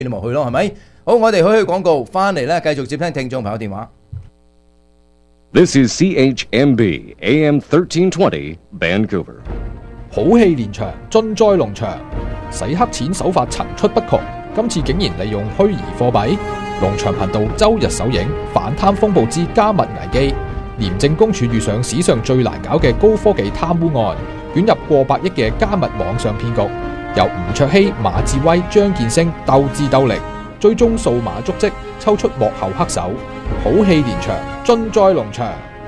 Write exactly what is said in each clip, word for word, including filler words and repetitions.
你咪去咯，係咪？好，我哋去去廣告，翻嚟咧繼續接聽聽眾朋友電話。 This is C H M B A M thirteen twenty Vancouver。 好戲連場，盡在農場，洗黑錢手法層出不窮。今次竟然利用虛擬貨幣，農場頻道周日首映反貪風暴之加密危機。廉政公署遇上史上最難搞嘅高科技貪污案，捲入過百億嘅加密網上騙局，由吳卓羲、馬志威、張建升鬥智鬥力，追蹤數碼足跡，抽出幕後黑手。好戲連場，盡在農場。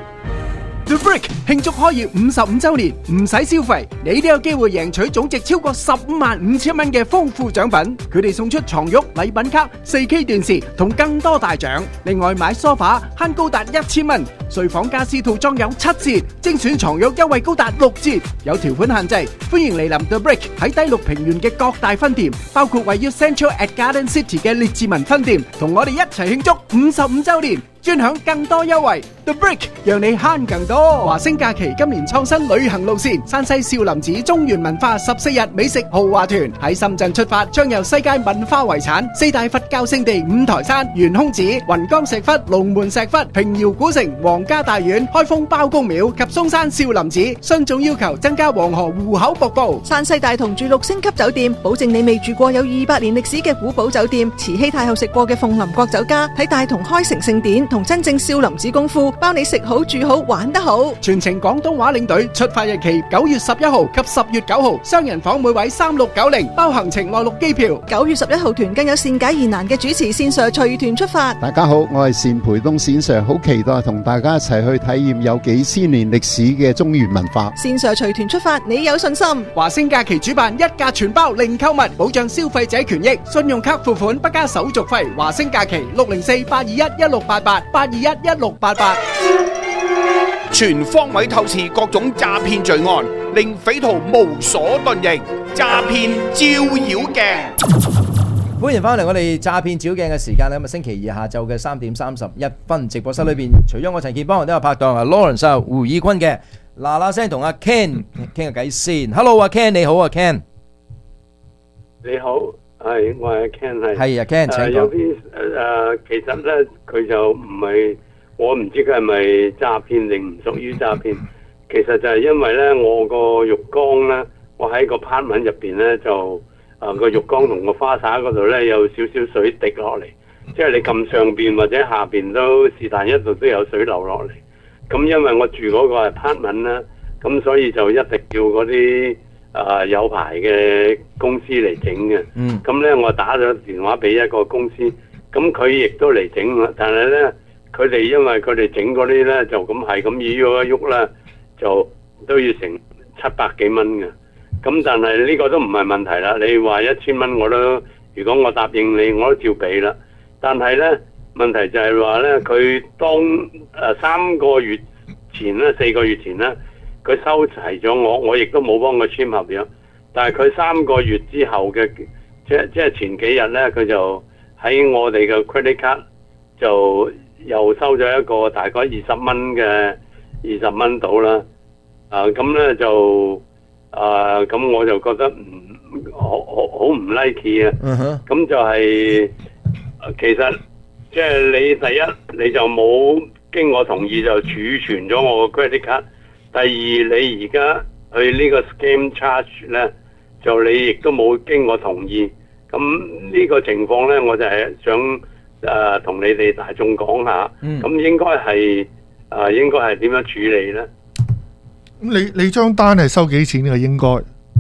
The Brick 慶祝開業五十五週年，唔使消費，你都有機會贏取總值超過十五萬五千蚊嘅豐富獎品。佢哋送出床褥、禮品卡、四 K 電視同更多大獎。另外買梳化慳高達一千蚊，睡房家私套裝有七折，精選床褥優惠高達六折。有條款限制，歡迎嚟臨 The Brick 喺低綠平原嘅各大分店，包括位於 Central at Garden City 嘅列治文分店，同我哋一齊慶祝五十五週年。專享更多優惠 ，The Brick 讓你慳更多。華星假期今年創新旅行路線，山西少林寺中原文化十四日美食豪華團喺深圳出發，將由世界文化遺產、四大佛教聖地五台山、懸空寺、雲岡石窟、龍門石窟、平遙古城、皇家大院、開封包公廟及嵩山少林寺，雙總要求增加黃河戶口瀑布。 山西大同住六星級酒店，保證你未住過有二百年歷史嘅古堡酒店，慈禧太后食過嘅鳳林國酒家，睇大同開城聖典。同真正少林寺功夫，包你食好住好玩得好。 全程廣東話領隊，出發日期九月十一號及十月九號，雙人房每位三六九零，包行程內陸機票。 九月十一號團更有善解疑難嘅主持線上隨團出發。 大家好，我係單培東線上，好期待同大家一齊去體驗有幾千年歷史嘅中原文化。 線上隨團出發，你有信心？ 華星假期主辦一價全包零購物，保障消費者權益，信用卡付款不加手續費。華星假期六零四八二一一六八八八二一一六八八。 全方位透視各種詐騙罪案，令匪徒無所遁形。詐騙照妖鏡， 歡迎翻嚟我哋詐騙照鏡嘅時間咧，咁啊星期二下晝嘅三點三十一分，直播室裏邊除咗我陳建邦，都有拍檔啊 Lawrence 啊胡以坤嘅，嗱嗱聲同阿 Ken 傾下偈先。Hello 阿 Ken，你好啊 Ken。 你好，係我係 Ken 係。 係啊 Ken，請講。 有啲誒，其實咧佢就唔係。我唔知佢係咪詐騙定唔屬於詐騙，其實就係因為咧，我個浴缸咧，我喺個 apartment 入邊咧就啊個浴缸同個花灑嗰度咧有少少水滴落嚟，即係你撳上邊或者下邊都是但一度都有水流落嚟。咁因為我住嗰個 apartment 啦，咁所以就一定要嗰啲啊有牌嘅公司嚟整嘅。嗯。咁咧我打咗電話俾一個公司，咁佢亦都嚟整啦，但係咧。佢哋因為佢哋整嗰啲咧，就咁係咁喐一喐咧，就都要成七百幾蚊嘅。咁但係呢個都唔係問題啦。你話一千蚊我都，如果我答應你，我都照俾啦。但係咧問題就係話咧，佢當誒、呃、三個月前咧，四個月前咧，佢收齊咗我，我亦都冇幫佢簽合約。但係佢三個月之後嘅，即即係前幾日咧，佢就喺我哋嘅 credit card 就。又收咗一個大概二十蚊嘅二十蚊到啦，啊咁咧就啊咁我就覺得唔好好好唔 like 啊，咁就係其實即係你第一你就冇經我同意就儲存咗我個 credit card，第二你而家去呢個 scam charge 咧就你亦都冇經我同意，咁呢個情況咧我就係想。誒，同、呃、你哋大眾講下，咁、嗯、應該係誒、呃，應該係點樣處理咧？ 咁你你張單係收幾錢嘅？應該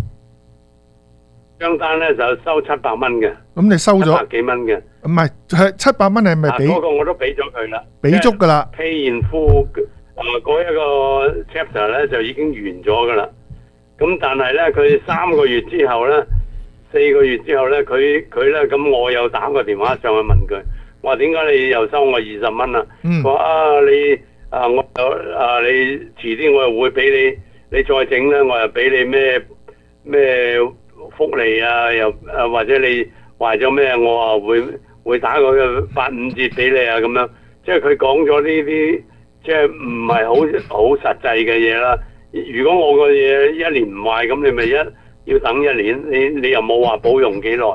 張單咧就收七百蚊嘅。咁你收咗七百幾蚊嘅？ 唔係，係七百蚊係咪俾？嗰、 啊那個我都俾咗佢啦， 俾足噶啦。 Pay in full，誒，嗰一個 chapter 咧就已經完咗噶啦。咁但係咧，佢三個月之後咧，四個月之後咧，佢佢咧咁，我又打個電話上去問佢。我話點解你又收我二十蚊啊？佢話、嗯、啊你啊我啊你遲啲我又會俾你，你再整咧我又俾你咩咩福利啊？又啊或者你壞咗咩我啊會會打個八五折俾你啊咁樣。即係佢講咗呢啲即係唔係好好實際嘅嘢啦。如果我個嘢一年唔壞咁，你咪一要等一年，你你又冇話保用幾耐。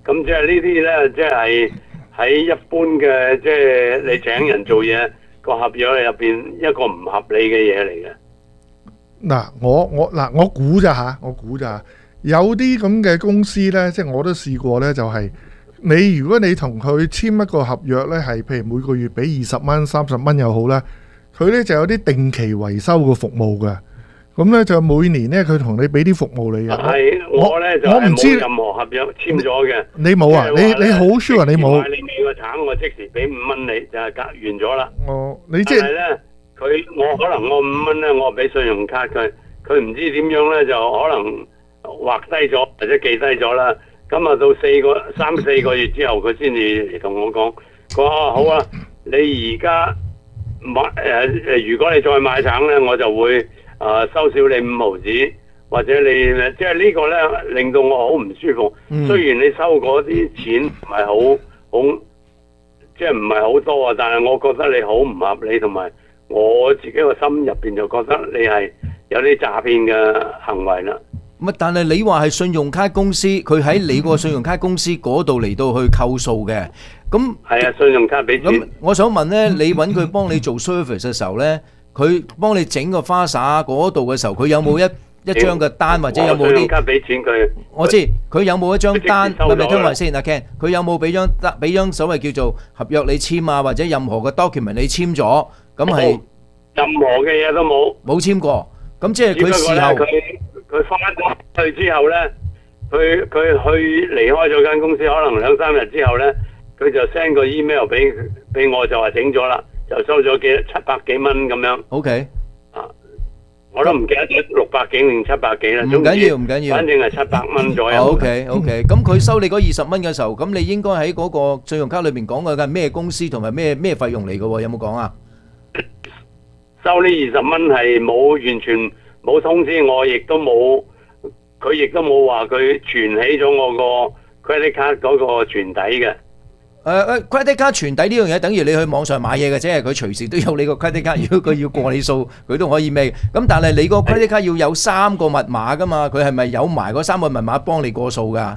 咁即係呢啲咧，即係喺一般嘅，即係你請人做嘢個合約入邊一個唔合理嘅嘢嚟嘅。 嗱，我我嗱我估咋嚇，我估咋，有啲咁嘅公司呢，即係我都試過呢，就係、是、你如果你同佢簽一個合約呢，係譬如每個月俾二十蚊、三十蚊又好啦，佢呢就有啲定期維修嘅服務嘅，咁呢，就每年呢，佢同你俾啲服務你嘅。係我呢就係冇任何合約簽咗嘅。 你冇啊？你你好 sure 你冇？ 你俾個橙，我即時俾五蚊你，就係隔完咗啦。 哦，你即係咧。佢我可能我五蚊咧，我俾信用卡佢，佢唔知點樣咧，就可能劃低咗或者記低咗啦。咁啊到四個三四個月之後，佢先至嚟同我講，佢話好啊，你而家買誒誒，如果你再買橙咧，我就會誒、呃、收少你五毫子，或者你即係呢個咧令到我好唔舒服。嗯、雖然你收嗰啲錢唔係好好，即係唔係好多啊，但係我覺得你好唔合理，同埋。我自己個心入邊就覺得你係有啲詐騙嘅行為啦。 咁但係你話係信用卡公司，佢喺你個信用卡公司嗰度嚟到去扣數嘅。咁係啊，信用卡俾錢。咁我想問呢，你揾佢幫你做 service 嘅時候呢，佢幫你整個花灑嗰度嘅時候，佢有冇一一張嘅單或者有冇啲？信用卡俾錢佢。 我知佢有冇一張單？係咪聽埋先阿 Ken？佢有冇俾張單？俾張所謂叫做合約你簽啊，或者任何嘅 document 你簽咗？咁係任何嘅嘢都冇， 冇簽過。咁即係佢事後， 佢佢翻咗去之後咧，佢佢去離開咗間公司，可能兩三日之後咧，佢就 send 個 email 俾俾我，就話整咗啦，就收咗幾七百幾蚊咁樣。 OK， 啊，我都唔記得咗六百幾定七百幾啦。 唔緊要，唔緊要， 反正係七百蚊左右。 OK OK，咁佢收你嗰二十蚊嘅時候，咁你應該喺嗰個信用卡裏邊講嘅係咩公司同埋咩咩費用嚟嘅喎？有冇講啊？ 收呢二十蚊係冇完全冇通知我，亦都冇佢亦都冇話佢存起咗我個 credit card 嗰個存底嘅。 誒誒 credit card 存底呢樣嘢，等於你去網上買嘢嘅啫，佢隨時都有你個 credit card。如果佢要過你數，佢都可以咩？咁但係你個 credit card 要有三個密碼噶嘛？佢係咪有埋嗰三個密碼幫你過數㗎？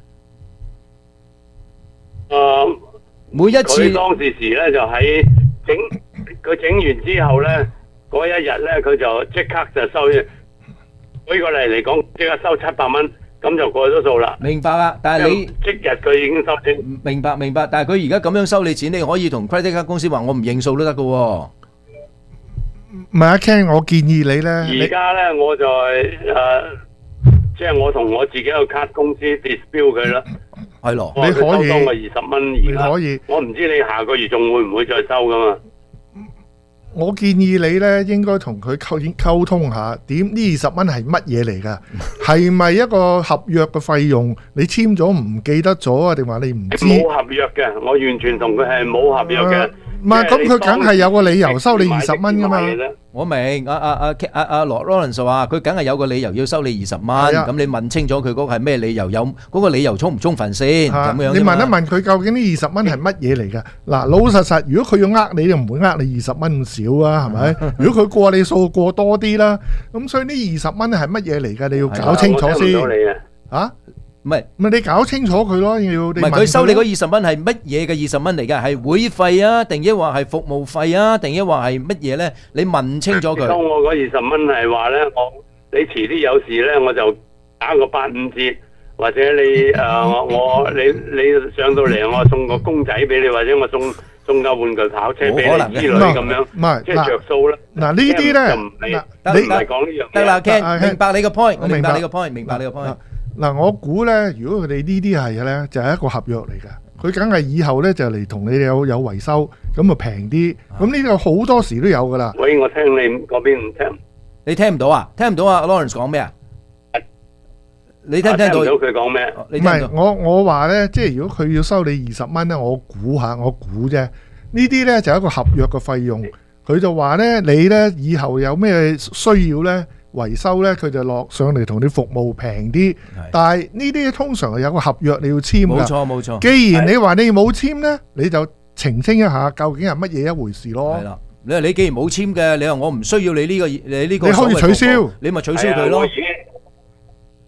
誒， 每一次佢當時時咧就喺整。佢整完之後咧，嗰一日咧佢就即刻就收，舉個例嚟講，即刻收七百蚊，咁就過咗數啦。 明白啦，但係你即日佢已經收錢。 明白明白，但係佢而家咁樣收你錢，你可以同 credit card 公司話我唔認數都得㗎喎。 唔係阿 Ken，我建議你咧。 而家咧我就係誒，即係我同我自己個卡公司 dispute 佢啦。 係咯， 你可以。 收多我二十蚊而家。 可以。 我唔知你下個月仲會唔會再收噶嘛？ 我建議你咧，應該同佢溝溝通下，點呢二十蚊係乜嘢嚟㗎？係咪一個合約嘅費用？你簽咗唔記得咗啊？定話你唔知？ 冇合約嘅，我完全同佢係冇合約嘅。 唔係，咁佢梗係有個理由收你二十蚊㗎嘛。 我明，阿阿阿阿阿羅 Lawrence 話佢梗係有個理由要收你二十蚊，咁你問清楚佢嗰個係咩理由，有嗰個理由充唔充分先咁樣。 你問一問佢究竟呢二十蚊係乜嘢嚟㗎？嗱，老實實，如果佢要呃你，就唔會呃你二十蚊咁少啊，係咪？如果佢過你數過多啲啦，咁所以呢二十蚊係乜嘢嚟㗎？你要搞清楚先。嚇？唔係唔係，你搞清楚佢咯，要唔係佢收你嗰二十蚊係乜嘢嘅二十蚊嚟㗎？係會費啊，定抑或係服務費啊，定抑或係乜嘢咧？你問清楚佢。 收我嗰二十蚊係話咧，我你遲啲有事咧，我就打個八五折，或者你誒我你你上到嚟，我送個公仔俾你，或者我送送架玩具跑車俾你之類咁樣， 唔係即係着數啦。 嗱呢啲咧， 嗱你唔係講呢樣得啦 Ken，明白你個 point，我明白你個 point，明白你個 point。 嗱，我估咧，如果佢哋呢啲係咧，就係一個合約嚟㗎。佢梗係以後咧就嚟同你有有維修，咁啊平啲。咁呢個好多時都有㗎啦。 喂，我聽你嗰邊唔聽， 你聽唔到啊？聽唔到啊 Lawrence 講咩啊？你聽唔聽到？ 聽唔到佢講咩？ 唔係我我話咧，即係如果佢要收你二十蚊咧，我估下，我估啫。呢啲咧就係一個合約嘅費用。佢就話咧，你咧以後有咩需要咧？維修呢，佢就落上嚟同你服務平啲，但係呢啲通常係有個合約你要簽㗎。 冇錯冇錯。 既然你話你冇簽呢，你就澄清一下究竟係乜嘢一回事咯。 係啦，你話你既然冇簽嘅，你話我唔需要你呢個你呢個， 你可以取消， 你咪取消佢咯。係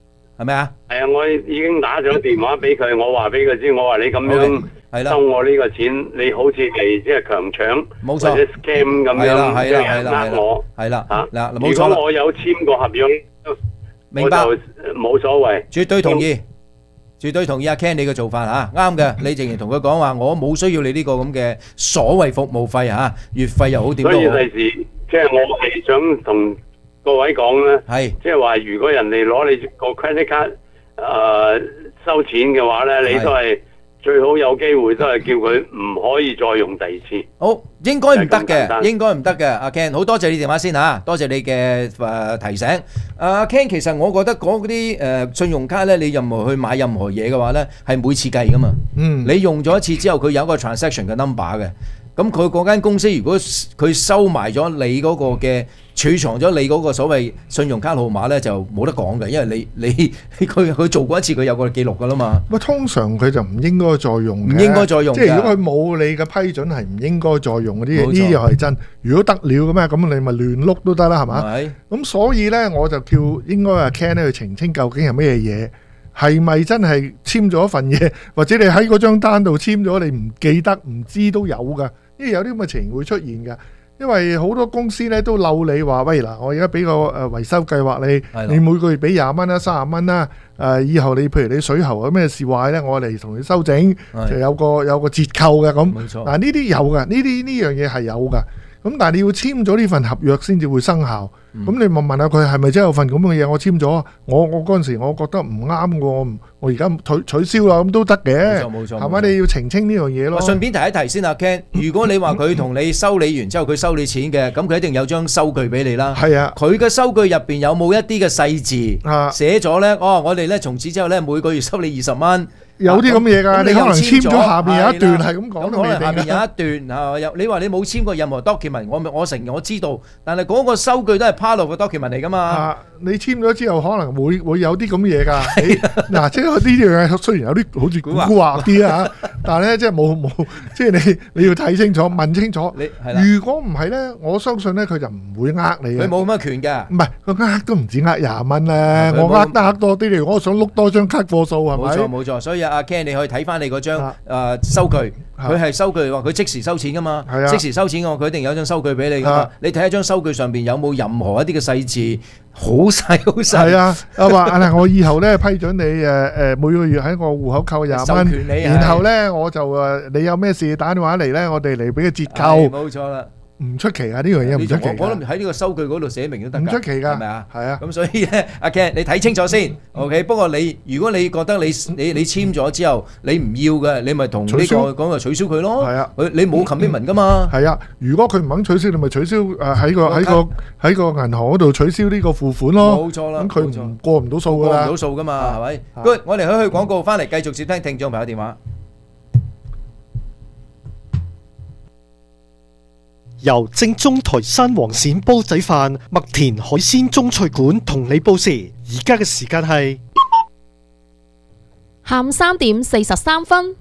係咪啊？ 係啊，我已經打咗電話俾佢，我話俾佢知，我話你咁樣係啦收我呢個錢，你好似係即係強搶， 冇錯或者 scam 咁係啦樣，即係啦係啦係呃我。 係啦嚇嗱， 如冇錯啦， 果我有簽過合約， 明白我就冇所謂。 絕對同意。絕對同意阿 Ken 你嘅做法嚇，啱嘅。你淨係同佢講話，我冇需要你呢個咁嘅所謂服務費嚇，月費又好點所以都好。 第時即係我係想同各位講咧， 係即係話如果人哋攞你個 credit card 誒收錢嘅話咧，你都係最好有機會都係叫佢唔可以再用第二次。 好，應該唔得就係咁簡嘅， 單應該唔得嘅。阿 Ken，好多謝你電話先嚇，多謝你嘅誒提醒。阿 Ken，其實我覺得嗰啲誒信用卡咧，你任何去買任何嘢嘅話咧，係每次計噶嘛。 嗯， 你用咗一次之後，佢有一個 transaction 嘅 number 嘅。咁佢嗰間公司如果佢收埋咗你嗰個嘅儲藏咗你嗰個所謂信用卡號碼咧，就冇得講嘅，因為你你佢佢做過一次，佢有個記錄噶啦嘛。 喂，通常佢就唔應該再用嘅， 唔應該再用㗎即係如果佢冇你嘅批准，係唔應該再用嗰啲嘢。 冇錯呢啲又係真。如果得了嘅咩，咁你咪亂碌都得啦，係嘛？ 係咁所以咧，我就叫應該阿 Ken 咧去澄清究竟係咩嘢，係咪真係簽咗一份嘢，或者你喺嗰張單度簽咗，你唔記得唔知都有噶。因為有啲咁嘅情形會出現㗎，因為好多公司咧都嬲你話，喂嗱，我而家俾個誒維修計劃你，你每個月俾廿蚊啦、三十蚊啦，誒以後你譬如你水喉有咩事壞咧，我嚟同你修整，就有個有個折扣嘅咁。 冇錯嗱呢啲有㗎，呢啲呢樣嘢係有㗎。咁但係你要簽咗呢份合約先至會生效。咁、嗯、你問問下佢係咪真係有份咁嘅嘢？我簽咗，我我嗰陣時我覺得唔啱嘅，我我而家取取消啦，咁都得嘅。 冇錯冇錯， 係咪？你要澄清呢樣嘢咯。 順便提一提先啊 Ken， 如果你話佢同你修理完之後佢收你錢嘅，咁佢一定有張收據俾你啦。 係啊， 佢嘅收據入邊有冇一啲嘅細字啊寫咗咧？哦，我哋咧從此之後咧每個月收你二十蚊。 有啲咁嘢㗎，你可能簽咗下邊有一段係咁講， 咁可能下邊有一段嚇，有你話你冇簽過任何 document，我我承認我知道，但係嗰個收據都係 part of 個 document 嚟㗎嘛。 啊，你簽咗之後可能會會有啲咁嘢㗎。嗱，即係呢樣嘢雖然有啲好似古惑啲啊，但係咧即係冇冇，即係你你要睇清楚、問清楚。如果唔係咧，我相信咧佢就唔會呃你嘅。 佢冇乜權㗎。唔係，佢呃都唔止呃廿蚊咧，我呃得呃多啲嚟，我想碌多張卡貨數係咪？ 冇錯冇錯，所以阿 Ken 你可以睇翻你嗰張誒收據，佢係收據話佢即時收錢噶嘛，即時收錢嘅話佢一定有張收據俾你噶嘛。你睇一張收據上邊有冇任何一啲嘅細節，好細好細。 係啊，啊話嗱，我以後咧批准你誒誒每個月喺我戶口扣廿蚊，然後咧我就誒你有咩事打電話嚟咧，我哋嚟俾個折扣。 冇錯啦。 唔出奇啊！呢樣嘢唔出奇。 我諗喺呢個收據嗰度寫明都得㗎。 唔出奇㗎， 係咪啊？ 係啊。 咁所以咧，阿 Ken，你睇清楚先。OK。不過你如果你覺得你你你簽咗之後你唔要嘅，你咪同呢個講話取消佢咯。 係啊。 佢你冇 commitment 㗎嘛。 係啊。如果佢唔肯取消，你咪取消誒喺個喺個喺個銀行嗰度取消呢個付款咯。 冇錯啦。 咁佢唔過唔到數㗎啦。 過唔到數㗎嘛，係咪？Good，我哋去去廣告翻嚟繼續接聽聽眾朋友電話。 由正宗台山黃鱔煲仔飯、麥田海鮮中菜館同你報時，而家嘅時間係下午三點四十三分。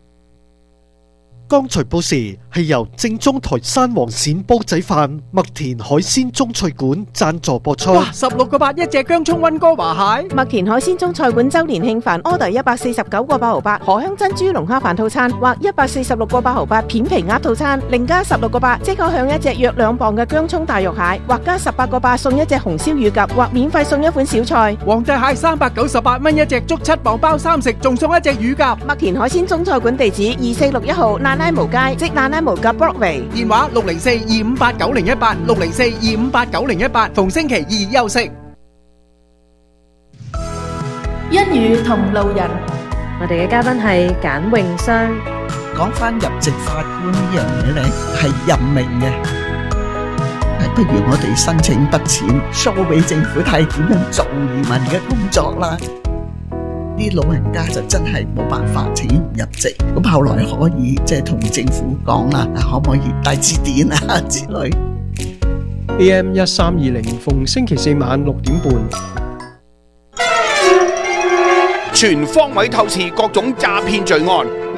剛才報時係由正宗台山黃鱔煲仔飯、麥田海鮮中菜館贊助播出。 哇！十六個八一隻姜葱溫哥華蟹， 麥田海鮮中菜館周年慶飯 order 一百四十九個八毫八，荷香珍珠龍蝦飯套餐或一百四十六個八毫八片皮鴨套餐，另加十六個八即可享一隻約兩磅嘅姜葱大肉蟹，或加十八個八送一隻紅燒乳鴿，或免費送一款小菜。 皇帝蟹三百九十八蚊一隻，足七磅包三食，仲送一隻乳鴿。 麥田海鮮中菜館地址二四六一號蘭拉毛街，即蘭拉毛夾 Broadway， 電話六零四二五八九零一八六零四二五八九零一八，逢星期二休息。 一語同路人，我哋嘅嘉賓係簡詠雙。 講翻入籍法官呢樣嘢咧，係任命嘅，不如我哋申請筆錢 show 俾政府睇點樣做移民嘅工作啦。啲老人家就真係冇辦法請唔入籍，咁後來可以即係同政府講啦，可唔可以帶字典啊之類。 A M 一三二零，逢星期四晚六點半， 全方位透視各種詐騙罪案，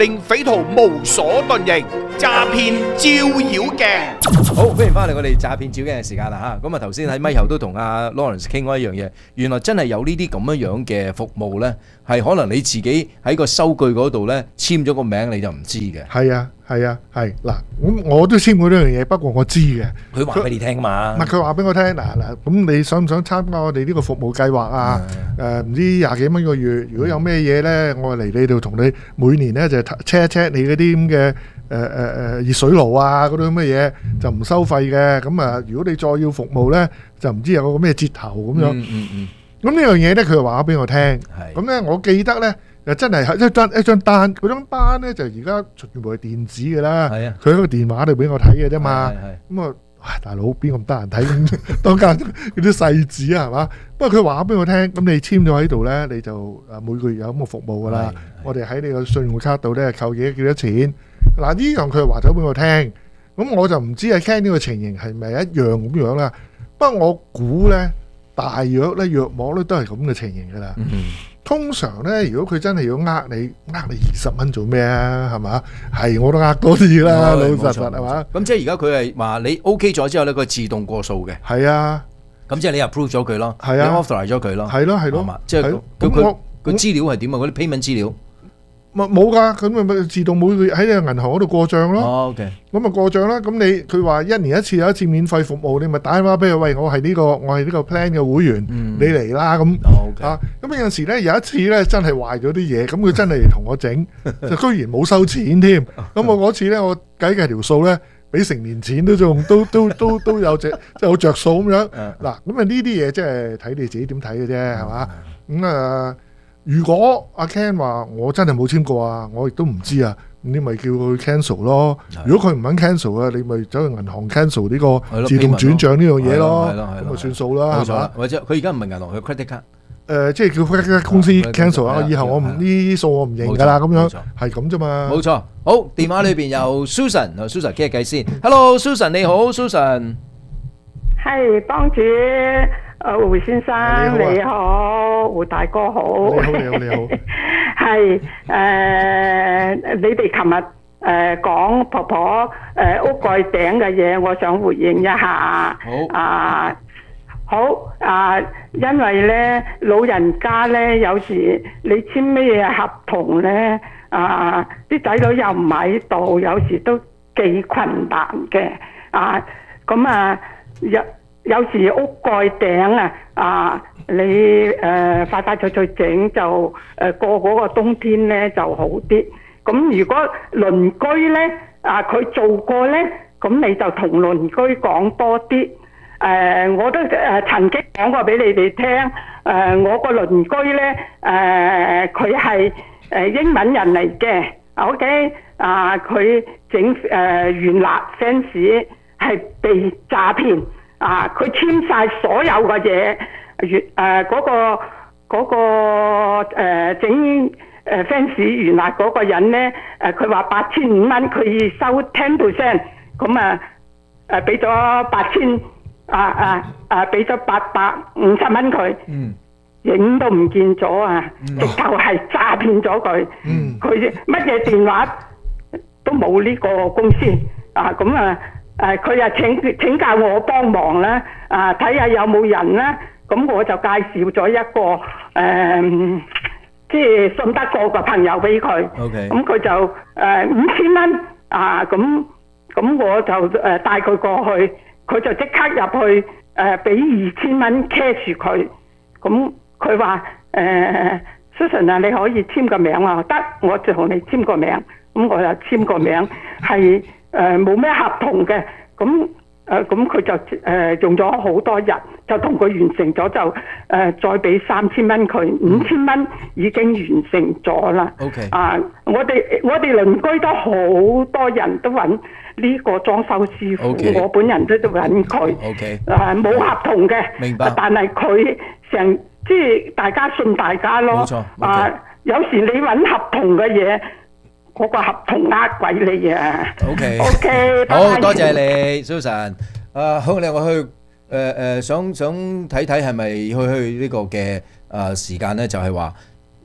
令匪徒無所遁形，詐騙照妖鏡。 好，歡迎翻嚟我哋詐騙照鏡嘅時間啦嚇。咁啊頭先喺咪後都同阿 Lawrence 傾過一樣嘢，原來真係有呢啲咁樣樣嘅服務咧，係可能你自己喺個收據嗰度咧簽咗個名你就唔知嘅。 係啊，係啊，係嗱，咁我都簽過呢樣嘢，不過我知嘅。 佢話俾你聽嘛。 唔係佢話俾我聽，嗱嗱，咁你想唔想參加我哋呢個服務計劃啊？誒唔知廿幾蚊個月，如果有咩嘢咧，我嚟你度同你每年咧就 check 一 check 你嗰啲咁嘅。誒誒誒熱水爐啊嗰啲咁嘅嘢就唔收費嘅，咁啊如果你再要服務咧，就唔知有個咩折頭咁樣。 嗯嗯嗯。 咁呢樣嘢咧，佢就話俾我聽。係。咁咧，我記得咧，就真係一張一張單，嗰張單咧就而家全部係電子嘅啦。係啊。佢喺個電話度俾我睇嘅啫嘛。係係。咁啊，哇！大佬邊咁得閒睇咁當間嗰啲細紙啊，係嘛？不過佢話俾我聽，咁你簽咗喺度咧，你就誒每個月有咁嘅服務㗎啦。我哋喺你個信用卡度咧扣幾幾多錢。嗱呢樣佢話咗俾我聽，咁我就唔知係聽呢個情形係咪一樣咁樣啦。不過我估咧，大約咧約莫咧都係咁嘅情形噶啦。嗯、通常咧，如果佢真係要呃你，呃你二十蚊做咩啊？係嘛？係我都呃多啲啦，老實實係嘛？ 咁即係而家佢係話你 OK 咗之後咧，佢自動過數嘅。 係啊， 咁即係你 approve 咗佢咯， 係啊， 你 authorize 咗佢咯， 係咯係咯， 即係佢佢佢資料係點啊？嗰啲 payment 資料。 冇冇噶，咁咪咪自動每個月喺你銀行嗰度過帳咯。 哦 ，OK。咁咪過帳啦。咁你佢話一年一次有一次免費服務，你咪打電話俾佢，喂，我係呢個我係呢個 plan 嘅會員，你嚟啦咁。 OK。 啊，咁有陣時咧有一次咧真係壞咗啲嘢，咁佢真係嚟同我整，就居然冇收錢添。咁我嗰次咧我計計條數咧，比成年錢都仲都都都都有隻即係有着數咁樣。嗱，咁啊呢啲嘢即係睇你自己點睇嘅啫，係嘛？咁啊。如果阿 Ken 話我真係冇簽過啊，我亦都唔知啊，你咪叫佢 cancel 咯。如果佢唔肯 cancel 啊，你咪走去銀行 cancel 呢個自動轉帳呢樣嘢咯，咁咪算數啦，係嘛？ 或者佢而家唔係銀行，佢 credit card。 誒，即係叫 credit card 公司 cancel 啊！以後我唔呢啲數我唔認㗎啦，咁樣係咁啫嘛。 冇錯。好，電話裏邊有 Susan，Susan 傾下偈先。Hello，Susan 你好 ，Susan。 係幫主。誒胡先生你好，胡大哥好， 你好你好你好， 係誒你哋琴日誒講婆婆誒屋蓋頂嘅嘢，我想回應一下。好啊，好啊，因為咧老人家咧有時你簽咩合同咧啊，啲仔女又唔喺度，有時都幾困難嘅啊，咁啊有。有時屋蓋頂啊，啊你誒快快脆脆整就誒、呃、過嗰個冬天咧就好啲。咁如果鄰居咧啊佢做過咧，咁你就同鄰居講多啲。誒、呃、我都誒、呃、曾經講過俾你哋聽。誒、呃、我個鄰居咧誒佢係誒英文人嚟嘅 ，OK 啊佢整誒圓蠟 fence 係被詐騙。啊！佢簽晒所有嘅嘢，原誒嗰個嗰、嗰個誒整誒 fence 原來嗰個人咧誒，佢話八千五蚊，佢收 ten percent， 咁啊誒俾咗八千啊啊啊俾咗八百五十蚊佢，影都唔見咗啊！直頭係詐騙咗佢，佢乜嘢電話都冇呢個公司啊！咁啊〜誒佢又請請教我幫忙啦，啊睇下有冇人啦，咁我就介紹咗一個誒、呃，即係信得過嘅朋友俾佢。OK，咁佢就誒五千蚊啊，咁咁我就誒帶佢過去，佢就即刻入去誒俾二千蚊 cash 佢，咁佢話誒 Susan 啊，你可以簽個名啊，得我就同你簽個名，咁我就簽個名係。誒冇咩合同嘅，咁誒咁佢就誒、呃、用咗好多日，就同佢完成咗，就誒、呃、再俾三千蚊佢，五千蚊已經完成咗啦。OK，啊，我哋我哋鄰居都好多人都揾呢個裝修師傅，okay. 我本人都都揾佢。OK，啊冇合同嘅，明白。但係佢成即係大家信大家咯。冇錯。Okay. 啊，有時你揾合同嘅嘢。嗰個合同呃鬼你啊 ！OK OK， 好多謝你 Susan。誒，好，你我去誒誒，想想睇睇係咪去去呢個嘅誒時間咧，就係話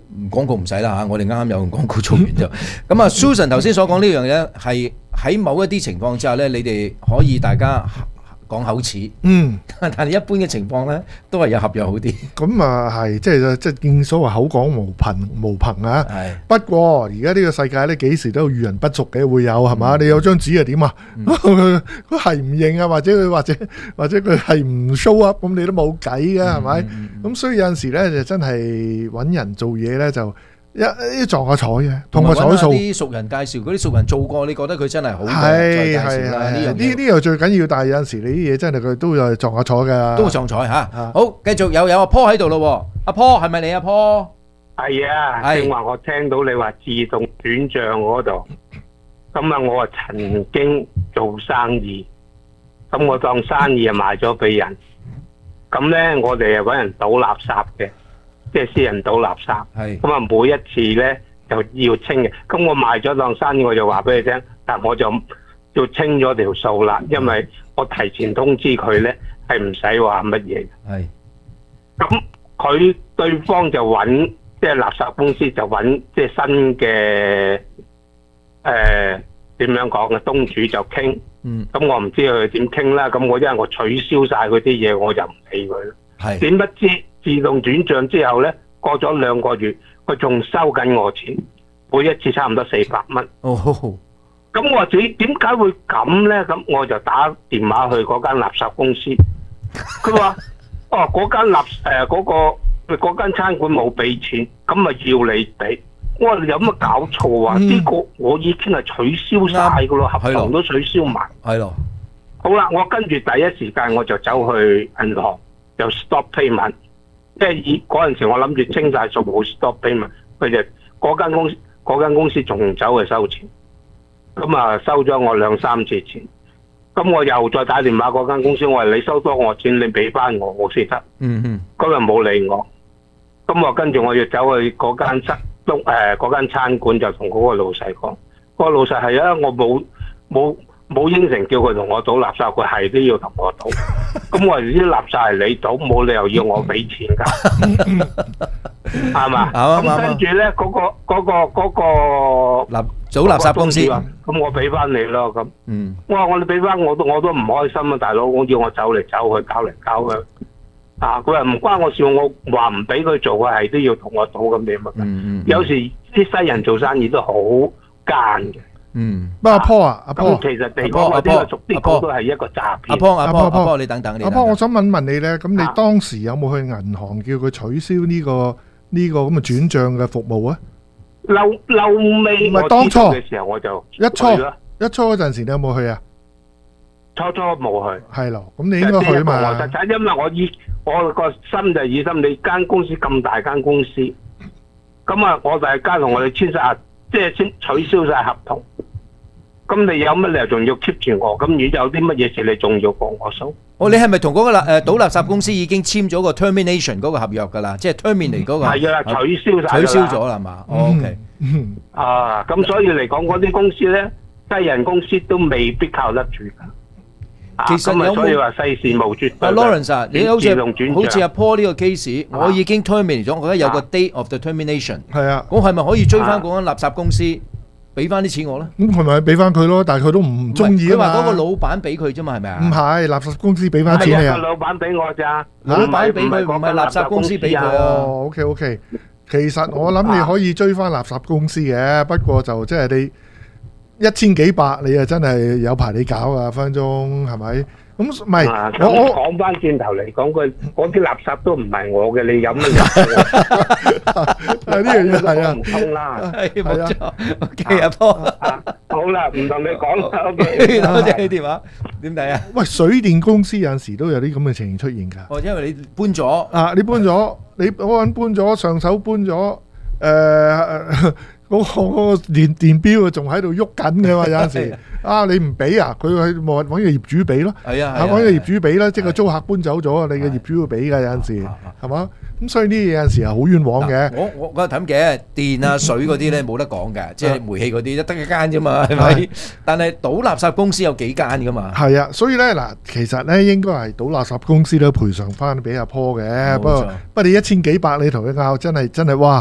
廣告唔使啦嚇，我哋啱啱有用廣告做完就咁啊。Susan 頭先所講呢樣嘢係喺某一啲情況之下咧，你哋可以大家講口齒， 嗯， 但係一般嘅情況咧，都係有合約好啲。 咁啊係，即係即係正所謂口講無憑無憑啊。不過而家呢個世界咧，幾時都有遇人不淑嘅，會有係嘛？你有張紙係點啊？佢佢係唔認啊，或者佢或者或者佢係唔 show up，咁你都冇計㗎，係咪？咁所以有陣時咧，就真係揾人做嘢咧，就一一撞下彩嘅，同個彩數。 啲熟人介紹，嗰啲熟人做過，你覺得佢真係好嘅，再介紹啦。呢樣呢呢樣最緊要，但係有陣時你啲嘢真係佢都有撞下彩㗎。 都會撞彩嚇。好，繼續有有阿 Paul 喺度咯。阿 Paul 係咪你阿 Paul？ 係啊，正話我聽到你話自動轉帳嗰度，咁啊我啊曾經做生意，咁我當生意啊賣咗俾人，咁咧我哋啊揾人倒垃圾嘅。即係私人倒垃圾，咁啊每一次咧就要清嘅。咁我賣咗檔生意，我就話俾你聽，但我就要清咗條數啦，因為我提前通知佢咧係唔使話乜嘢。 係， 咁佢對方就揾即係垃圾公司就揾即係新嘅誒點樣講嘅東主就傾。 嗯， 咁我唔知佢點傾啦。咁我因為我取消晒佢啲嘢，我就唔理佢啦。 係， 點不知？自動轉帳之後呢，過咗兩個月，佢仲收緊我錢，每一次差唔多四百蚊。 哦， 咁我話點點解會咁呢？咁我就打電話去嗰間垃圾公司，佢話：哦，嗰間垃誒嗰個嗰間餐館冇俾錢，咁咪要你俾。我話你有乜搞錯啊？呢、嗯、個我已經係取消晒噶咯，合同都取消埋。 係咯。 好啦，我跟住第一時間我就走去銀行，就 stop payment。即係以嗰陣時，我諗住清晒數冇 stop payment，佢就嗰間公司嗰間公司仲走去收錢，咁啊收咗我兩三次錢，咁我又再打電話嗰間公司，我話你收多我錢，你俾翻我我先得。 嗯嗯， 今日冇理我，咁我跟住我要走去嗰間餐東誒嗰間餐館，就同嗰個老細講，嗰個老細係啊，我冇冇。冇應承叫佢同我倒垃圾，佢係都要同我倒。咁我話啲垃圾係你倒，冇理由要我俾錢㗎，係嘛？咁跟住咧，嗰個嗰個嗰個垃倒垃圾公司， 咁我俾翻你咯。咁， 嗯， 我話我哋俾翻我都我都唔開心啊，大佬，我要我走嚟走去，搞嚟搞去。啊，佢話唔關我事，我話唔俾佢做，佢係都要同我倒咁點啊？ 嗯嗯， 有時啲西人做生意都好奸嘅。 嗯， 不過阿 Paul 啊，阿 Paul， 其實地講嗰啲逐啲講都係一個詐騙。 阿 Paul，阿 Paul，阿 Paul，你等等， 阿 Paul，我想問問你咧，咁你當時有冇去銀行叫佢取消呢個呢個咁嘅轉帳嘅服務啊？ 嬲嬲尾， 唔係當初嘅時候我就一初一初嗰陣時，你有冇去啊？ 初初冇去。 係咯，咁你應該去嘛？ 因為我依我個心就以心，你間公司咁大間公司，咁啊，我大家同我哋簽晒，即係先取消晒合同。咁你有乜理由仲要 keep 住我？咁如果有啲乜嘢事，你仲要幫我收？ 哦，你係咪同嗰個垃誒倒垃圾公司已經簽咗個 termination 嗰個合約㗎啦？即係 terminate 嗰個係啊，取消晒， 取消咗啦嘛？OK， 啊，咁所以嚟講嗰啲公司咧，西人公司都未必靠得住㗎。 其實有冇所以話世事無絕對。 阿 Lawrence 啊，你好似好似阿 Paul 呢個 case，我已經 terminate 咗，我覺得有個 date of the termination。 係啊， 咁係咪可以追翻嗰間垃圾公司？俾翻啲錢我咧， 咁係咪俾翻佢咯？但係佢都唔中意啊嘛。 佢話嗰個老闆俾佢啫嘛，係咪啊？ 唔係，垃圾公司俾翻錢你啊。 老闆俾我咋？ 老闆俾佢，唔係垃圾公司俾佢啊。 哦，OK OK，其實我諗你可以追翻垃圾公司嘅，不過就即係你一千幾百，你啊真係有排你搞啊，分分鐘係咪？咁唔係，我我講翻轉頭嚟講，佢嗰啲垃圾都唔係我嘅，你有乜嘢？ 呢樣嘢係啊， 唔通啦， 係冇錯。OK，阿 Paul， 好啦，唔同你講啦。OK， 多謝你電話。點睇啊？ 喂，水電公司有陣時都有啲咁嘅情形出現㗎。 哦，因為你搬咗啊，你搬咗，你嗰個人搬咗，上手搬咗，誒。嗰、那個嗰、那個電電錶啊，仲喺度喐緊嘅嘛，有陣時啊，你唔俾啊，佢去揾揾個業主俾咯， 係啊， 揾個業主俾啦，即係個租客搬走咗啊，你嘅業主要俾㗎，有陣時係嘛？咁所以呢啲有陣時係好冤枉嘅。 我我覺得咁嘅電啊水嗰啲咧冇得講嘅，即係煤氣嗰啲得一間啫嘛，係咪？但係倒垃圾公司有幾間㗎嘛？ 係啊，所以咧嗱，其實咧應該係倒垃圾公司咧賠償翻俾阿 Paul 嘅，不過不過你一千幾百你同佢拗，真係真係哇！